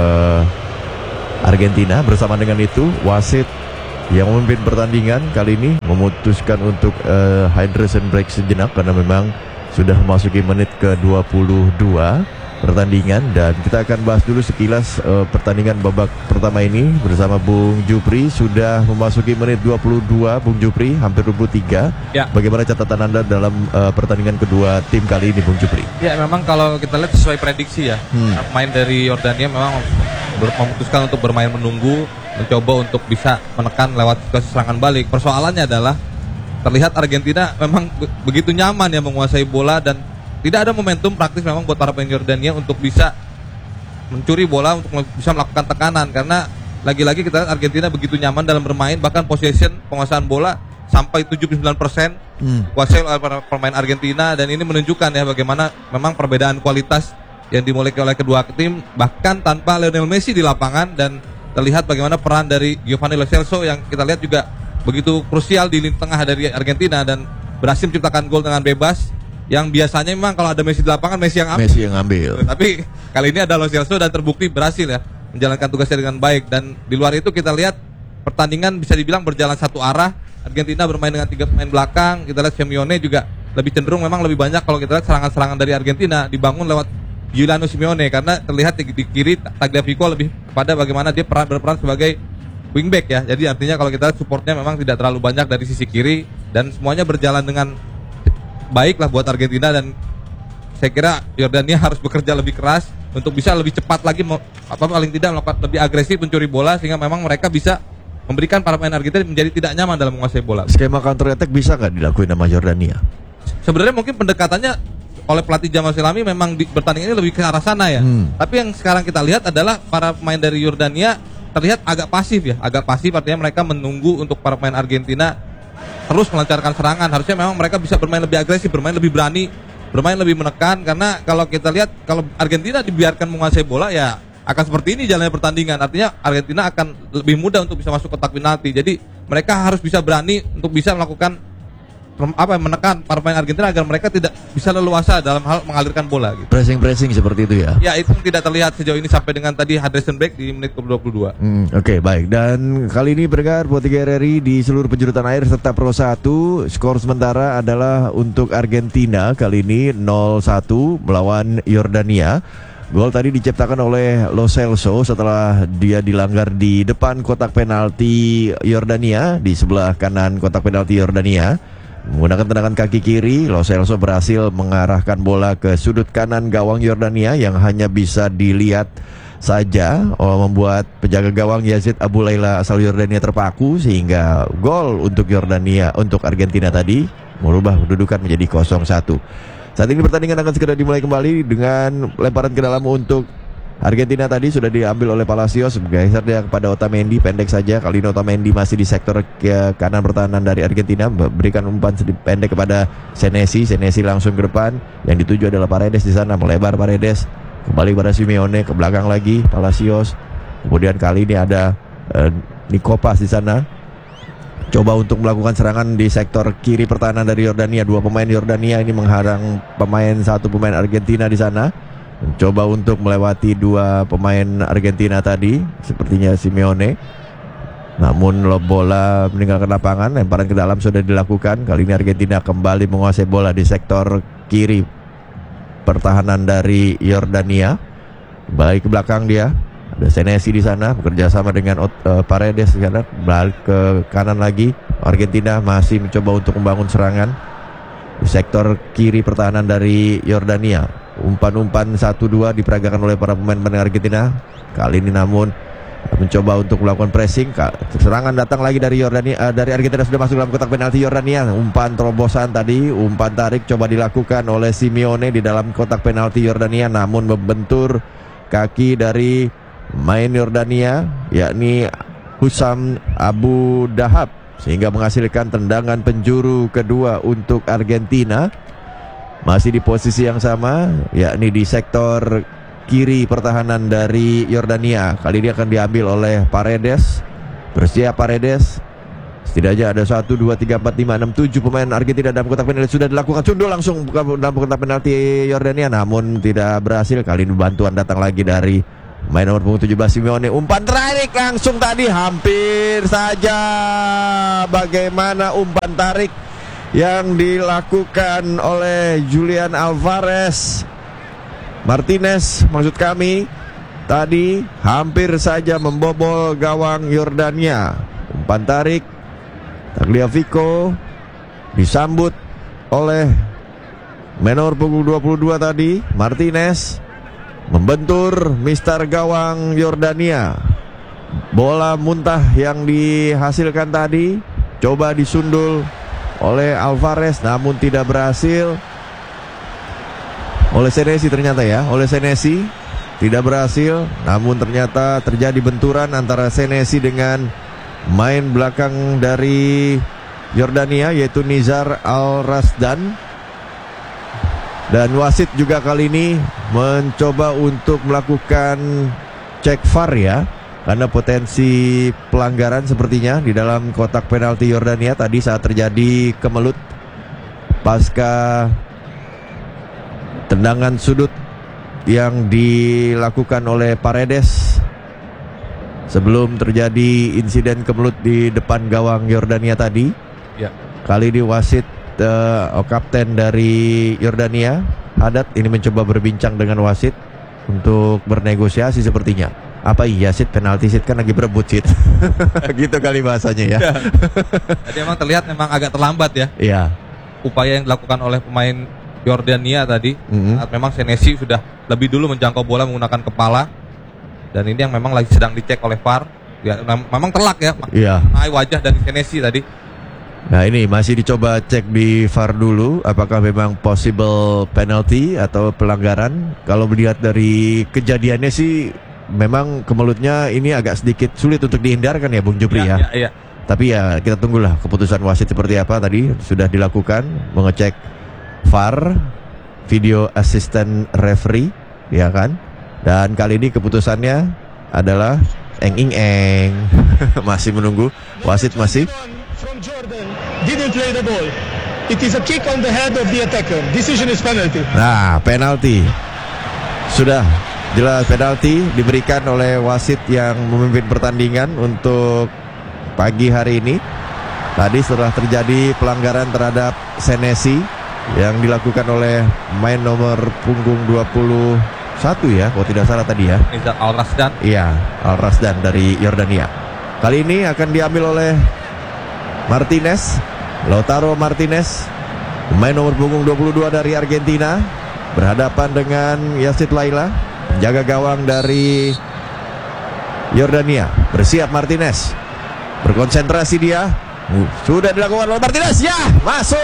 Speaker 5: Argentina. Bersama dengan itu wasit yang memimpin pertandingan kali ini memutuskan untuk hydration break sejenak karena memang sudah memasuki menit ke-22 pertandingan, dan kita akan bahas dulu sekilas pertandingan babak pertama ini bersama Bung Jupri. Sudah memasuki menit 22, Bung Jupri, hampir 23.
Speaker 1: Ya.
Speaker 5: Bagaimana catatan Anda dalam pertandingan kedua tim kali ini, Bung Jupri?
Speaker 1: Ya, memang kalau kita lihat sesuai prediksi ya, pemain dari Yordania memang memutuskan untuk bermain menunggu, mencoba untuk bisa menekan lewat situasi serangan balik. Persoalannya adalah terlihat Argentina memang begitu nyaman ya menguasai bola, dan tidak ada momentum praktis memang buat para pemain Yordania untuk bisa mencuri bola, untuk bisa melakukan tekanan. Karena lagi-lagi kita lihat Argentina begitu nyaman dalam bermain, bahkan possession, penguasaan bola sampai 79% kuasai oleh para pemain Argentina. Dan ini menunjukkan ya bagaimana memang perbedaan kualitas yang dimiliki oleh kedua tim, bahkan tanpa Lionel Messi di lapangan. Dan terlihat bagaimana peran dari Giovanni Lo Celso yang kita lihat juga begitu krusial di lini tengah dari Argentina, dan berhasil menciptakan gol dengan bebas. Yang biasanya memang kalau ada Messi di lapangan, Messi yang ambil. Tapi kali ini ada Lo Celso dan terbukti berhasil ya menjalankan tugasnya dengan baik. Dan di luar itu kita lihat pertandingan bisa dibilang berjalan satu arah. Argentina bermain dengan 3 pemain belakang. Kita lihat Simeone juga lebih cenderung, memang lebih banyak kalau kita lihat serangan-serangan dari Argentina dibangun lewat Giuliano Simeone, karena terlihat di kiri Tagliafico lebih kepada bagaimana dia berperan sebagai wingback ya. Jadi artinya kalau kita lihat supportnya memang tidak terlalu banyak dari sisi kiri, dan semuanya berjalan dengan baiklah buat Argentina. Dan saya kira Yordania harus bekerja lebih keras untuk bisa lebih cepat lagi, paling tidak melakukan lebih agresif mencuri bola, sehingga memang mereka bisa memberikan para pemain Argentina menjadi tidak nyaman dalam menguasai bola.
Speaker 5: Skema counter attack bisa nggak dilakuin sama Yordania?
Speaker 1: Sebenarnya mungkin pendekatannya oleh pelatih Jamal Selami memang di pertandingan ini lebih ke arah sana ya. Tapi yang sekarang kita lihat adalah para pemain dari Yordania terlihat agak pasif ya, agak pasif, artinya mereka menunggu untuk para pemain Argentina terus melancarkan serangan. Harusnya memang mereka bisa bermain lebih agresif, bermain lebih berani, bermain lebih menekan. Karena kalau kita lihat, kalau Argentina dibiarkan menguasai bola ya akan seperti ini jalannya pertandingan. Artinya Argentina akan lebih mudah untuk bisa masuk kotak penalti. Jadi mereka harus bisa berani untuk bisa melakukan menekan para pemain Argentina agar mereka tidak bisa leluasa dalam hal mengalirkan bola gitu.
Speaker 5: Pressing seperti itu ya.
Speaker 1: Ya, itu tidak terlihat sejauh ini sampai dengan tadi hydration break di menit ke-22.
Speaker 5: Oke, baik. Dan kali ini pendengar Pro 3 RRI di seluruh penjuru tanah air tetap Pro 1. Skor sementara adalah untuk Argentina kali ini 0-1 melawan Yordania. Gol tadi diciptakan oleh Lo Celso setelah dia dilanggar di depan kotak penalti Yordania, di sebelah kanan kotak penalti Yordania. Menggunakan tendangan kaki kiri, Lo Celso berhasil mengarahkan bola ke sudut kanan gawang Yordania yang hanya bisa dilihat saja, membuat penjaga gawang Yazid Abu Laila asal Yordania terpaku, sehingga gol untuk Yordania, untuk Argentina tadi merubah kedudukan menjadi 0-1. Saat ini pertandingan akan segera dimulai kembali dengan lemparan ke dalam untuk Argentina. Tadi sudah diambil oleh Palacios, bergeser dia kepada Otamendi, pendek saja. Kali ini Otamendi masih di sektor kanan pertahanan dari Argentina, berikan umpan pendek kepada Senesi langsung ke depan. Yang dituju adalah Paredes di sana, melebar Paredes kembali pada Simeone, ke belakang lagi Palacios. Kemudian kali ini ada Nikopas di sana, coba untuk melakukan serangan di sektor kiri pertahanan dari Yordania. Dua pemain Yordania ini mengharang satu pemain Argentina di sana. Mencoba untuk melewati dua pemain Argentina tadi, sepertinya Simeone. Namun bola meninggalkan lapangan, lemparan ke dalam sudah dilakukan. Kali ini Argentina kembali menguasai bola di sektor kiri pertahanan dari Yordania. Balik ke belakang dia, ada Senesi di sana bekerja sama dengan Paredes di sana. Balik ke kanan lagi, Argentina masih mencoba untuk membangun serangan di sektor kiri pertahanan dari Yordania. Umpan-umpan 1-2 diperagakan oleh para pemain Argentina. Kali ini namun mencoba untuk melakukan pressing. Serangan datang lagi dari Yordania, dari Argentina sudah masuk dalam kotak penalti Yordania. Umpan terobosan tadi, umpan tarik coba dilakukan oleh Simeone di dalam kotak penalti Yordania, namun membentur kaki dari main Yordania, yakni Hussam Abu Dahab, sehingga menghasilkan tendangan penjuru kedua untuk Argentina. Masih di posisi yang sama, yakni di sektor kiri pertahanan dari Yordania. Kali ini akan diambil oleh Paredes. Bersiap Paredes, Setidaknya ada 1, 2, 3, 4, 5, 6, 7 pemain Argentina dalam kotak penalti sudah dilakukan. Sundul langsung dalam kotak penalti Yordania, namun tidak berhasil. Kali ini bantuan datang lagi dari main nomor punggung 17 Simeone. Umpan tarik langsung tadi, hampir saja. Bagaimana umpan tarik yang dilakukan oleh Julian Alvarez Martinez maksud kami tadi, hampir saja membobol gawang Yordania. Umpan tarik Tagliafico disambut oleh menor punggung 22 tadi, Martinez membentur mister gawang Yordania. Bola muntah yang dihasilkan tadi coba disundul oleh Alvarez, namun tidak berhasil. Oleh Senesi ternyata ya, oleh Senesi tidak berhasil, namun ternyata terjadi benturan antara Senesi dengan main belakang dari Yordania, yaitu Nizar Al-Rasdan. Dan wasit juga kali ini mencoba untuk melakukan cek VAR ya, karena potensi pelanggaran sepertinya di dalam kotak penalti Yordania tadi saat terjadi kemelut pasca tendangan sudut yang dilakukan oleh Paredes sebelum terjadi insiden kemelut di depan gawang Yordania tadi.
Speaker 1: Ya.
Speaker 5: Kali ini wasit kapten dari Yordania, Haddad, ini mencoba berbincang dengan wasit untuk bernegosiasi sepertinya. Apa iya Sid, penalti Sid, kan lagi berebut Sid. Gitu kali bahasanya ya.
Speaker 1: Jadi memang terlihat memang agak terlambat ya.
Speaker 5: Iya.
Speaker 1: Upaya yang dilakukan oleh pemain Yordania tadi, saat memang Senesi sudah lebih dulu menjangkau bola menggunakan kepala. Dan ini yang memang lagi sedang dicek oleh VAR. Ya, memang telak ya.
Speaker 5: Iya.
Speaker 1: Wajah dari Senesi tadi.
Speaker 5: Nah ini masih dicoba cek di VAR dulu, apakah memang possible penalty atau pelanggaran. Kalau melihat dari kejadiannya sih memang kemelutnya ini agak sedikit sulit untuk dihindarkan ya Bung Jupri ya.
Speaker 1: Iya.
Speaker 5: Tapi ya kita tunggulah keputusan wasit seperti apa. Tadi sudah dilakukan mengecek VAR, video assistant referee, ya kan. Dan kali ini keputusannya adalah eng. Masih menunggu, wasit masih.
Speaker 7: From Jordan didn't play the ball. It is a kick on the head of the attacker. Decision is penalty.
Speaker 5: Nah, penalti. Sudah jelas penalti diberikan oleh wasit yang memimpin pertandingan untuk pagi hari ini. Tadi setelah terjadi pelanggaran terhadap Senesi yang dilakukan oleh main nomor punggung 21 ya, kalau tidak salah tadi ya.
Speaker 1: Nizar Al-Rasdan.
Speaker 5: Iya, Al-Rasdan dari Yordania. Kali ini akan diambil oleh Martinez, Lautaro Martinez, pemain nomor punggung 22 dari Argentina, berhadapan dengan Yacid Laila, penjaga gawang dari Yordania. Bersiap Martinez, berkonsentrasi dia. Sudah dilakukan oleh Martinez, ya, masuk,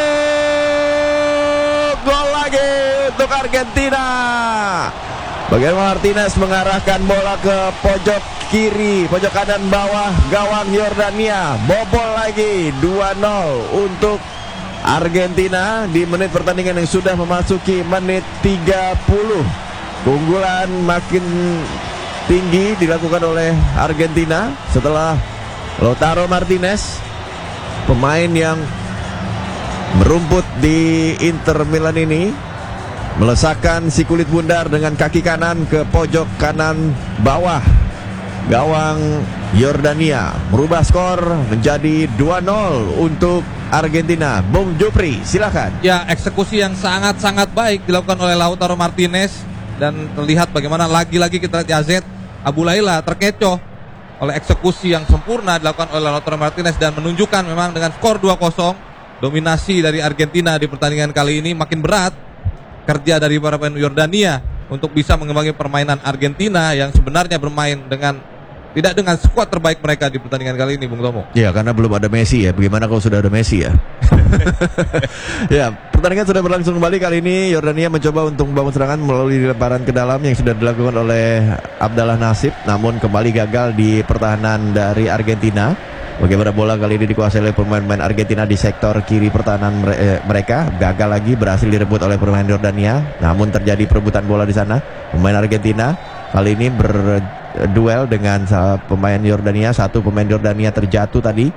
Speaker 5: gol lagi untuk Argentina. Bagaimana Martinez mengarahkan bola ke pojok kiri, pojok kanan bawah gawang Yordania. Bobol lagi 2-0 untuk Argentina di menit pertandingan yang sudah memasuki menit 30. Keunggulan makin tinggi dilakukan oleh Argentina setelah Lautaro Martinez, pemain yang merumput di Inter Milan ini, melesakkan si kulit bundar dengan kaki kanan ke pojok kanan bawah gawang Yordania, merubah skor menjadi 2-0 untuk Argentina. Bung Jupri, silakan.
Speaker 1: Ya, eksekusi yang sangat-sangat baik dilakukan oleh Lautaro Martinez. Dan terlihat bagaimana lagi-lagi kita lihat Yazid Abu Laila terkecoh oleh eksekusi yang sempurna dilakukan oleh Lautaro Martinez. Dan menunjukkan memang dengan skor 2-0 dominasi dari Argentina di pertandingan kali ini. Makin berat kerja dari para pemain Yordania untuk bisa mengimbangi permainan Argentina yang sebenarnya bermain tidak dengan skuad terbaik mereka di pertandingan kali ini, Bung Tomo.
Speaker 5: Ya, karena belum ada Messi ya. Bagaimana kalau sudah ada Messi ya? Ya, pertandingan sudah berlangsung kembali. Kali ini Yordania mencoba untuk membangun serangan melalui lemparan ke dalam yang sudah dilakukan oleh Abdallah Nasib, namun kembali gagal di pertahanan dari Argentina. Bagaimana bola kali ini dikuasai oleh pemain-pemain Argentina di sektor kiri pertahanan mereka. Gagal lagi, berhasil direbut oleh pemain Yordania. Namun terjadi perebutan bola di sana. Pemain Argentina kali ini berduel dengan pemain Yordania. Satu pemain Yordania terjatuh tadi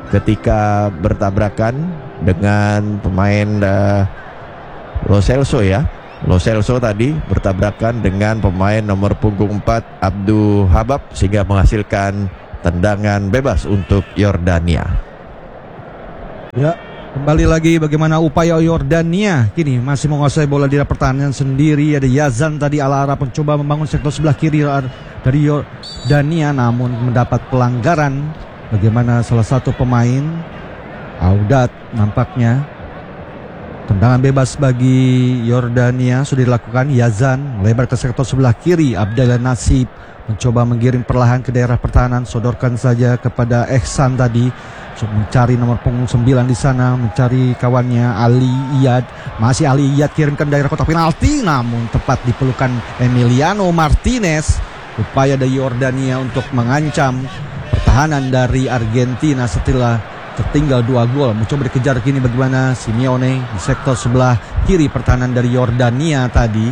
Speaker 5: ketika bertabrakan dengan pemain Lo Celso ya. Lo Celso tadi bertabrakan dengan pemain nomor punggung 4 Abdul Habab sehingga menghasilkan tendangan bebas untuk Yordania.
Speaker 6: Ya, kembali lagi bagaimana upaya Yordania kini masih menguasai bola di pertahanan sendiri. Ada Yazan tadi ala-ala mencoba membangun sektor sebelah kiri dari Yordania, namun mendapat pelanggaran. Bagaimana salah satu pemain Audat nampaknya. Tendangan bebas bagi Yordania sudah dilakukan. Yazan melebar ke sektor sebelah kiri. Abdallah Nasib mencoba menggiring perlahan ke daerah pertahanan. Sodorkan saja kepada Ehsan tadi, mencari nomor punggung 9 di sana, mencari kawannya Ali Iyad. Masih Ali Iyad kirimkan daerah kotak penalti, namun tepat dipelukan Emiliano Martinez. Upaya dari Yordania untuk mengancam pertahanan dari Argentina setelah tertinggal 2 gol. Mencoba dikejar kini bagaimana Simeone di sektor sebelah kiri pertahanan dari Yordania tadi.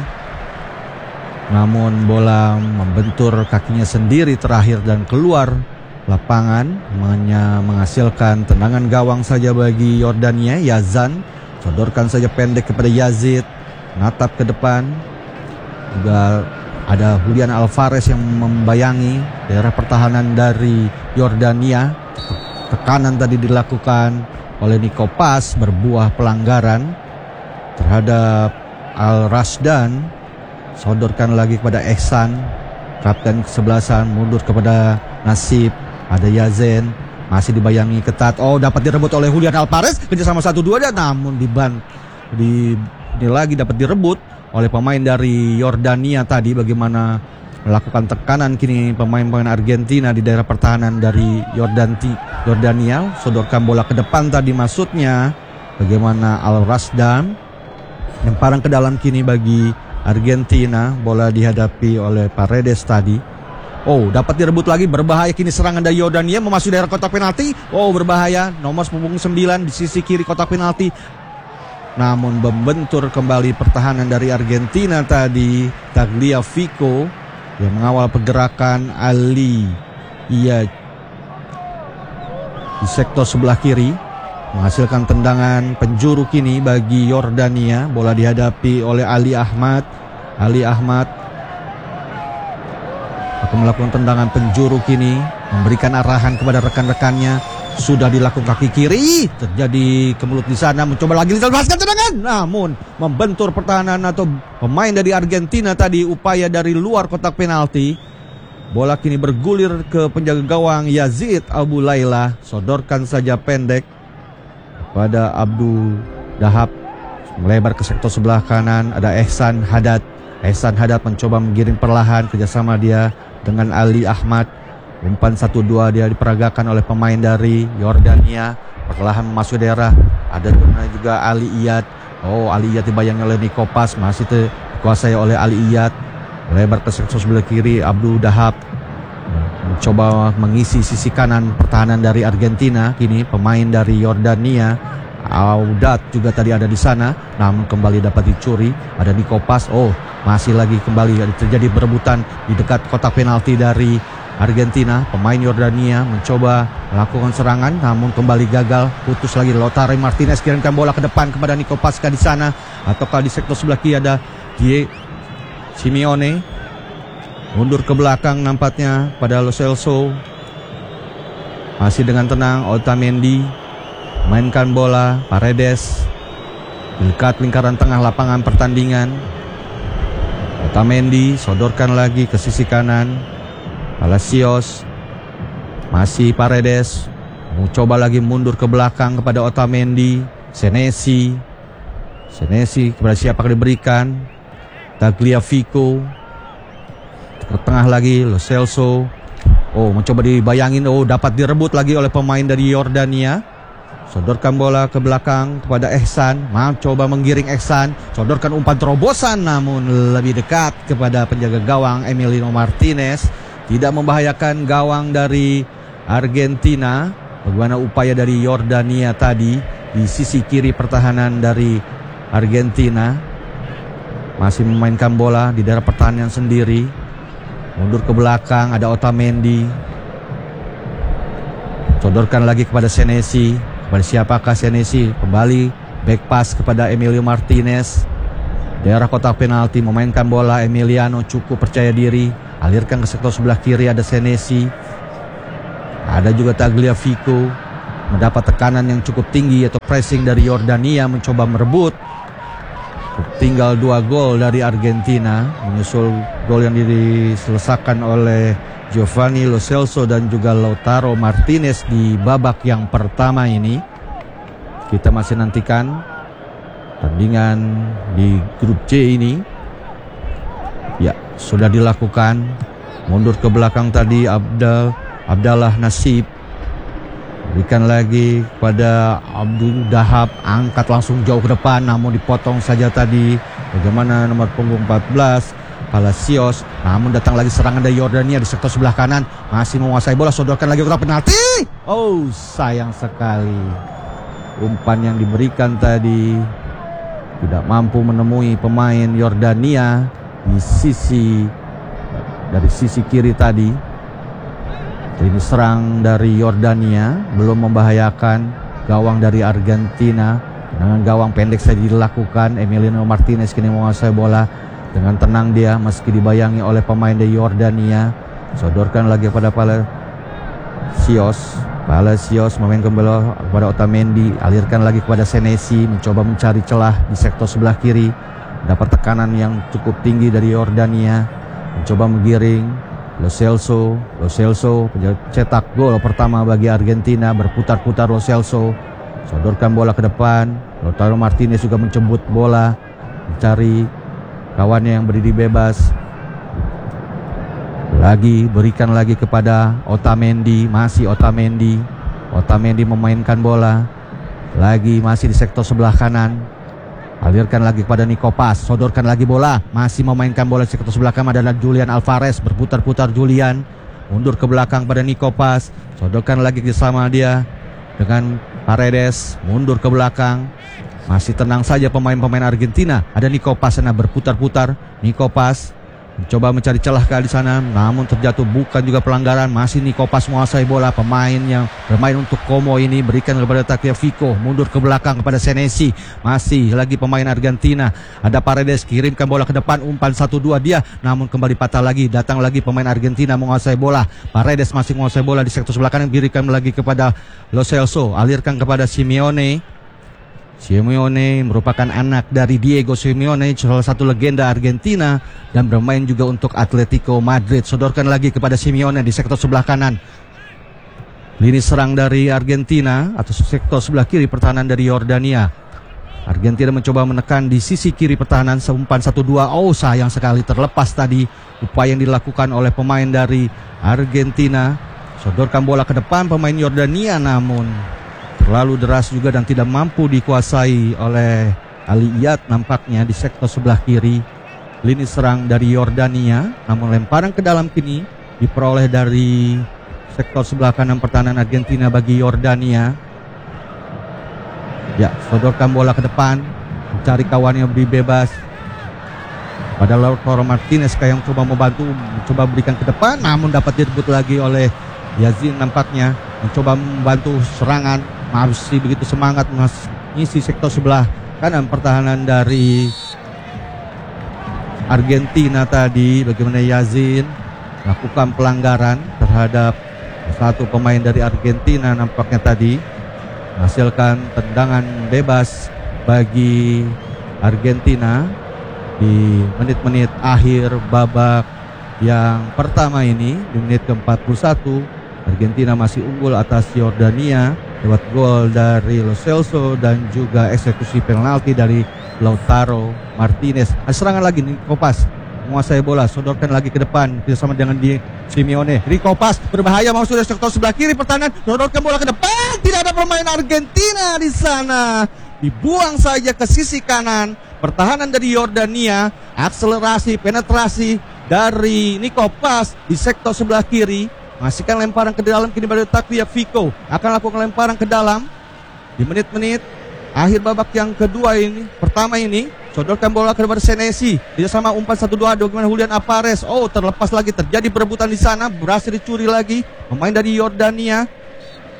Speaker 6: Namun bola membentur kakinya sendiri terakhir dan keluar lapangan, hanya menghasilkan tendangan gawang saja bagi Yordania. Yazan sodorkan saja pendek kepada Yazid, natap ke depan. Juga ada Julian Alvarez yang membayangi daerah pertahanan dari Yordania. Tekanan tadi dilakukan oleh Nico Pas, berbuah pelanggaran terhadap Al Rasdan. Sodorkan lagi kepada Ehsan, kapten kesebelasan, mundur kepada Nasib. Ada Yazen, masih dibayangi ketat. Oh, dapat direbut oleh Julian Alvarez, kerjasama 1-2 dan namun ini lagi dapat direbut oleh pemain dari Yordania tadi. Bagaimana melakukan tekanan kini pemain-pemain Argentina di daerah pertahanan dari Yordania. Sodorkan bola ke depan tadi maksudnya. Bagaimana Al Rasdan lemparan ke dalam kini bagi Argentina. Bola dihadapi oleh Paredes tadi. Oh, dapat direbut lagi, berbahaya kini serangan dari Yordania memasuki daerah kotak penalti. Oh, berbahaya, nomor punggung 9 di sisi kiri kotak penalti. Namun membentur kembali pertahanan dari Argentina tadi. Tagliafico yang mengawal pergerakan Ali Iyad di sektor sebelah kiri, menghasilkan tendangan penjuru kini bagi Yordania. Bola dihadapi oleh Ali Ahmad. Ali Ahmad akan melakukan tendangan penjuru kini, memberikan arahan kepada rekan-rekannya. Sudah dilakukan kaki kiri, terjadi kemelut di sana, mencoba lagi dilepaskan tendangan, namun membentur pertahanan atau pemain dari Argentina tadi. Upaya dari luar kotak penalti. Bola kini bergulir ke penjaga gawang Yazid Abu Laila. Sodorkan saja pendek pada Abdul Dahab, melebar ke sektor sebelah kanan. Ada Ehsan Haddad. Ehsan Haddad mencoba menggiring perlahan, kerjasama dia dengan Ali Ahmad. Umpan 1-2 dia diperagakan oleh pemain dari Yordania. Perlahan masuk daerah. Ada juga Ali Iyad. Oh, Ali Iyad dibayangi oleh Nico Pas, masih dikuasai oleh Ali Iyad. Melebar ke sektor sebelah kiri. Abdul Dahab mencoba mengisi sisi kanan pertahanan dari Argentina. Kini pemain dari Yordania, Audat juga tadi ada di sana, namun kembali dapat dicuri. Ada Nico Pas. Oh, masih lagi kembali terjadi berebutan di dekat kotak penalti dari Argentina. Pemain Yordania mencoba melakukan serangan, namun kembali gagal. Putus lagi. Lautaro Martinez kirimkan bola ke depan kepada Nico Pasca di sana, ataukah di sektor sebelah kiri ada Simeone. Mundur ke belakang nampaknya pada Lo Celso. Masih dengan tenang Otamendi mainkan bola. Paredes dekat lingkaran tengah lapangan pertandingan. Otamendi sodorkan lagi ke sisi kanan. Palacios, masih Paredes, mencoba lagi mundur ke belakang kepada Otamendi. Senesi kepada siapa diberikan? Tagliafico. Ke tengah lagi Lo Celso. Oh, mencoba dibayangin. Oh, dapat direbut lagi oleh pemain dari Yordania. Sodorkan bola ke belakang kepada Ehsan. Coba menggiring Ehsan. Sodorkan umpan terobosan, namun lebih dekat kepada penjaga gawang Emiliano Martinez. Tidak membahayakan gawang dari Argentina. Bagaimana upaya dari Yordania tadi di sisi kiri pertahanan dari Argentina. Masih memainkan bola di daerah pertahanan sendiri. Mundur ke belakang, ada Otamendi. Sodorkan lagi kepada Senesi. Kepada siapakah Senesi? Kembali back pass kepada Emilio Martinez. Daerah kotak penalti, memainkan bola. Emiliano cukup percaya diri, alirkan ke sektor sebelah kiri. Ada Senesi, ada juga Tagliafico. Mendapat tekanan yang cukup tinggi atau pressing dari Yordania, mencoba merebut. Tinggal 2 gol dari Argentina, menyusul gol yang diselesaikan oleh Giovanni Lo Celso dan juga Lautaro Martinez di babak yang pertama ini. Kita masih nantikan pertandingan di grup C ini. Ya, sudah dilakukan. Mundur ke belakang tadi Abdallah Nasib. Berikan lagi pada Abdul Dahab, angkat langsung jauh ke depan, namun dipotong saja tadi. Bagaimana nomor punggung 14 Palacios, namun datang lagi serangan dari Yordania di sektor sebelah kanan, masih menguasai bola. Sodorkan lagi kotak penalti. Oh, sayang sekali. Umpan yang diberikan tadi tidak mampu menemui pemain Yordania dari sisi kiri tadi. Ini serang dari Yordania belum membahayakan gawang dari Argentina. Dengan gawang pendek saja dilakukan. Emiliano Martinez kini menguasai bola dengan tenang dia, meski dibayangi oleh pemain dari Yordania. Sodorkan lagi pada Palacios memainkan bola kepada Otamendi, alirkan lagi kepada Senesi, mencoba mencari celah di sektor sebelah kiri. Dapat tekanan yang cukup tinggi dari Yordania, mencoba menggiring. Lo Celso cetak gol pertama bagi Argentina. Berputar-putar Lo Celso, sodorkan bola ke depan. Lautaro Martinez juga mencebut bola, mencari kawannya yang berdiri bebas. Berikan lagi kepada Otamendi, masih Otamendi memainkan bola. Masih di sektor sebelah kanan. Alirkan lagi kepada Nico Paz, sodorkan lagi bola, masih memainkan bola di sektor sebelah kanan. Adalah Julian Alvarez, berputar-putar Julian, mundur ke belakang pada Nico Paz, sodorkan lagi bersama dia dengan Paredes, mundur ke belakang. Masih tenang saja pemain-pemain Argentina. Ada Nico Paz sana berputar-putar. Nico Paz mencoba mencari celah di sana, namun terjatuh, bukan juga pelanggaran. Masih Nico Paz menguasai bola. Pemain yang bermain untuk Como ini berikan kepada Tagliafico, mundur ke belakang kepada Senesi. Masih lagi pemain Argentina. Ada Paredes, kirimkan bola ke depan, umpan 1-2 dia, namun kembali patah lagi. Datang lagi pemain Argentina menguasai bola. Paredes masih menguasai bola di sektor sebelah kanan, berikan lagi kepada Lo Celso, alirkan kepada Simeone merupakan anak dari Diego Simeone, salah satu legenda Argentina dan bermain juga untuk Atletico Madrid. Sodorkan lagi kepada Simeone di sektor sebelah kanan. Lini serang dari Argentina atau sektor sebelah kiri pertahanan dari Yordania. Argentina mencoba menekan di sisi kiri pertahanan, seumpan 1-2. Oh, sayang sekali terlepas tadi upaya yang dilakukan oleh pemain dari Argentina. Sodorkan bola ke depan pemain Yordania, namun terlalu deras juga dan tidak mampu dikuasai oleh Ali Iyad nampaknya di sektor sebelah kiri. Lini serang dari Yordania, namun lemparan ke dalam kini diperoleh dari sektor sebelah kanan pertahanan Argentina bagi Yordania. Ya, sodorkan bola ke depan, mencari kawannya beri bebas. Pada Lautaro Martinez yang coba membantu, mencoba berikan ke depan, namun dapat direbut lagi oleh Yazin nampaknya, mencoba membantu serangan. Masih begitu semangat mengisi sektor sebelah kanan pertahanan dari Argentina tadi. Bagaimana Yazin melakukan pelanggaran terhadap satu pemain dari Argentina nampaknya tadi, menghasilkan tendangan bebas bagi Argentina di menit-menit akhir babak yang pertama ini. Di menit ke-41 Argentina masih unggul atas Yordania lewat gol dari Lo Celso dan juga eksekusi penalti dari Lautaro Martinez. Serangan lagi Nico Paz menguasai bola, sodorkan lagi ke depan bersama dengan Simeone. Nico Paz berbahaya masuk dari sektor sebelah kiri pertahanan, sodorkan bola ke depan. Tidak ada pemain Argentina di sana. Dibuang saja ke sisi kanan. Pertahanan dari Yordania, akselerasi penetrasi dari Nico Paz di sektor sebelah kiri. Masihkan lemparan ke dalam kini pada Tagliafico, akan lakukan lemparan ke dalam di menit-menit akhir babak yang kedua ini. Pertama ini sodorkan bola kepada Senesi, dia sama umpan 1-2. Bagaimana Julian Alvarez, terlepas lagi, terjadi perebutan di sana, berhasil dicuri lagi pemain dari Yordania.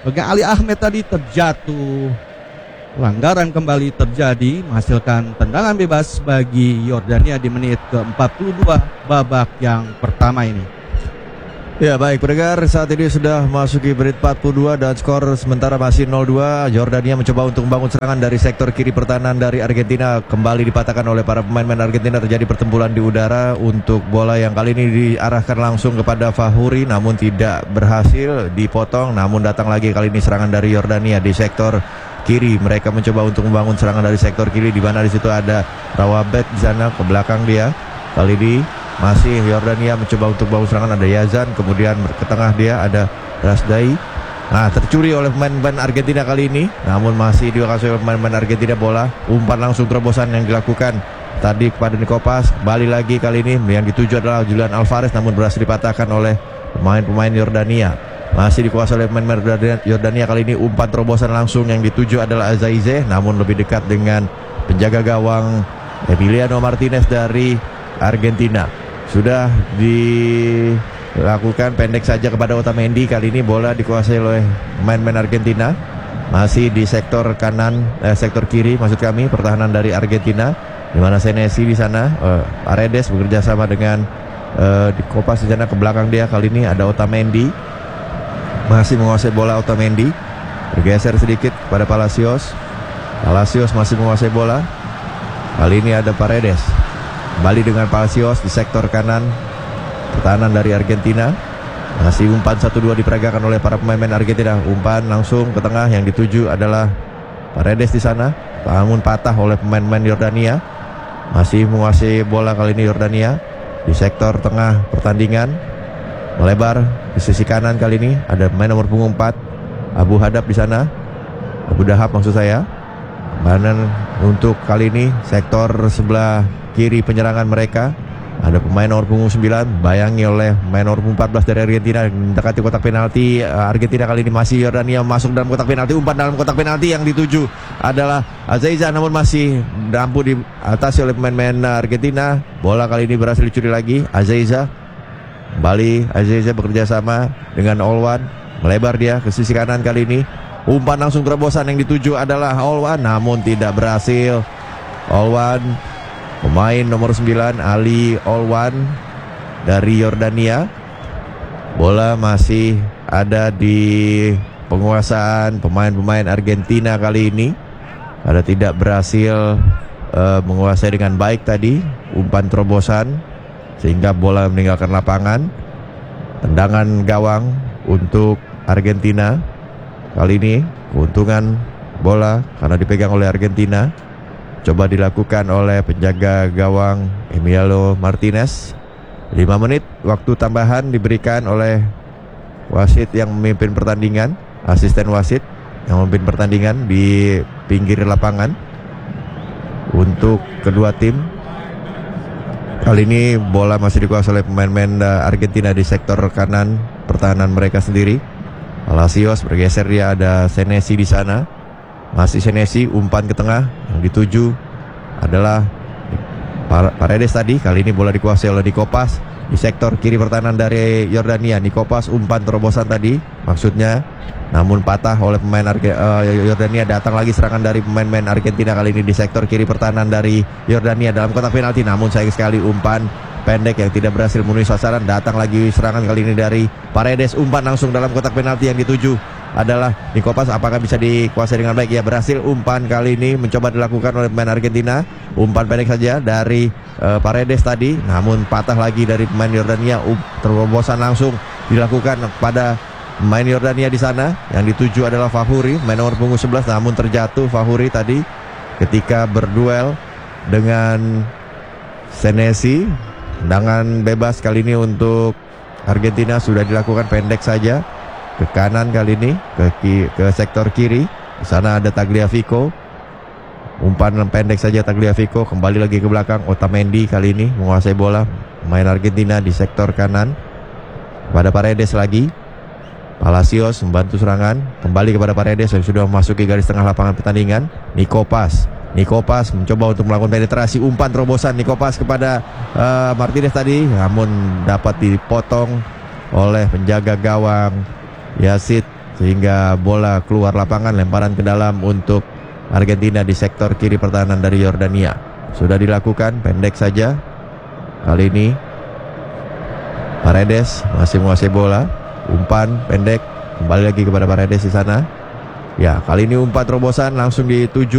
Speaker 6: bagi Ali Ahmed tadi terjatuh. Pelanggaran kembali terjadi menghasilkan tendangan bebas bagi Yordania di menit ke-42 babak yang pertama ini.
Speaker 5: Ya baik pendengar, saat ini sudah masuki menit 42 dan skor sementara masih 0-2. Yordania mencoba untuk membangun serangan dari sektor kiri pertahanan dari Argentina. Kembali dipatahkan oleh para pemain-pemain Argentina. Terjadi pertempuran di udara untuk bola yang kali ini diarahkan langsung kepada Fahuri, namun tidak berhasil dipotong. Namun datang lagi kali ini serangan dari Yordania di sektor kiri. Mereka mencoba untuk membangun serangan dari sektor kiri, di mana di situ ada Rawabet di sana ke belakang dia. Kali ini masih Yordania mencoba untuk bangun serangan, ada Yazan, kemudian ke tengah dia ada Rasdai. Nah, tercuri oleh pemain-pemain Argentina kali ini, namun masih dikuasai oleh pemain-pemain Argentina bola. Umpan langsung terobosan yang dilakukan tadi kepada Nikopas. Kembali lagi kali ini yang dituju adalah Julian Alvarez, namun berhasil dipatahkan oleh pemain-pemain Yordania. Masih dikuasai oleh pemain Yordania kali ini. Umpan terobosan langsung yang dituju adalah Azaize, namun lebih dekat dengan penjaga gawang Emiliano Martinez dari Argentina. Sudah dilakukan pendek saja kepada Otamendi. Kali ini bola dikuasai oleh pemain-pemain Argentina. Masih di sektor kanan, sektor kiri maksud kami, pertahanan dari Argentina, di mana Senesi di sana, Paredes bekerja sama dengan di Kopas di sana ke belakang dia. Kali ini ada Otamendi. Masih menguasai bola Otamendi. Bergeser sedikit pada Palacios. Palacios masih menguasai bola. Kali ini ada Paredes. Kembali dengan Palacios di sektor kanan pertahanan dari Argentina. Masih umpan 1-2 diperagakan oleh para pemain Argentina. Umpan langsung ke tengah, yang dituju adalah Paredes di sana, namun patah oleh pemain-pemain Yordania. Masih menguasai bola kali ini Yordania di sektor tengah pertandingan. Melebar di sisi kanan kali ini ada pemain nomor punggung 4 Abu Hadab di sana. Abu Dahab maksud saya. Mana untuk kali ini sektor sebelah kiri penyerangan mereka ada pemain nomor punggung 9 bayangi oleh pemain nomor punggung 14 dari Argentina mendekati kotak penalti. Argentina kali ini masih Yordania masuk dalam kotak penalti. Umpan dalam kotak penalti yang dituju adalah Azaiza, namun masih mampu diatasi oleh pemain-pemain Argentina. Bola kali ini berhasil dicuri lagi. Azaiza kembali, Azaiza bekerja sama dengan Olwan, melebar dia ke sisi kanan kali ini. Umpan langsung terobosan yang dituju adalah Olwan, namun tidak berhasil. Olwan, pemain nomor 9 Ali Olwan dari Yordania. Bola masih ada di penguasaan pemain-pemain Argentina kali ini. Karena tidak berhasil menguasai dengan baik tadi umpan terobosan, sehingga bola meninggalkan lapangan. Tendangan gawang untuk Argentina. Kali ini keuntungan bola karena dipegang oleh Argentina. Coba dilakukan oleh penjaga gawang Emiliano Martinez. 5 menit waktu tambahan diberikan oleh wasit yang memimpin pertandingan, asisten wasit yang memimpin pertandingan di pinggir lapangan untuk kedua tim. Kali ini bola masih dikuasai oleh pemain-pemain Argentina di sektor kanan pertahanan mereka sendiri. Palacios bergeser, dia ada Senesi di sana. Masih Senesi, umpan ke tengah yang dituju adalah Paredes tadi. Kali ini bola dikuasai oleh Nikopas di sektor kiri pertahanan dari Yordania. Nikopas umpan terobosan tadi maksudnya, namun patah oleh pemain Yordania. Datang lagi serangan dari pemain-pemain Argentina kali ini di sektor kiri pertahanan dari Yordania dalam kotak penalti, namun sayang sekali umpan pendek yang tidak berhasil memenuhi sasaran. Datang lagi serangan kali ini dari Paredes. Umpan langsung dalam kotak penalti yang dituju adalah Nikopas. Apakah bisa dikuasai dengan baik? Ya, berhasil. Umpan kali ini mencoba dilakukan oleh pemain Argentina. Umpan pendek saja dari Paredes tadi, namun patah lagi dari pemain Yordania. Terobosan langsung dilakukan pada pemain Yordania di sana. Yang dituju adalah Fahuri, main nomor punggung 11, namun terjatuh Fahuri tadi ketika berduel dengan Senesi. Tendangan bebas kali ini untuk Argentina sudah dilakukan pendek saja ke kanan kali ini, ke sektor kiri. Di sana ada Tagliafico. Umpan pendek saja Tagliafico, kembali lagi ke belakang. Otamendi kali ini menguasai bola, main Argentina di sektor kanan. Pada Paredes lagi. Palacios membantu serangan, kembali kepada Paredes yang sudah memasuki garis tengah lapangan pertandingan. Nikopas mencoba untuk melakukan penetrasi. Umpan terobosan Nikopas kepada Martinez tadi, namun dapat dipotong oleh penjaga gawang Yazid sehingga bola keluar lapangan, lemparan ke dalam untuk Argentina di sektor kiri pertahanan dari Yordania. Sudah dilakukan, pendek saja. Kali ini Paredes masih menguasai bola, umpan pendek, kembali lagi kepada Paredes di sana. Ya, kali ini umpan terobosan langsung dituju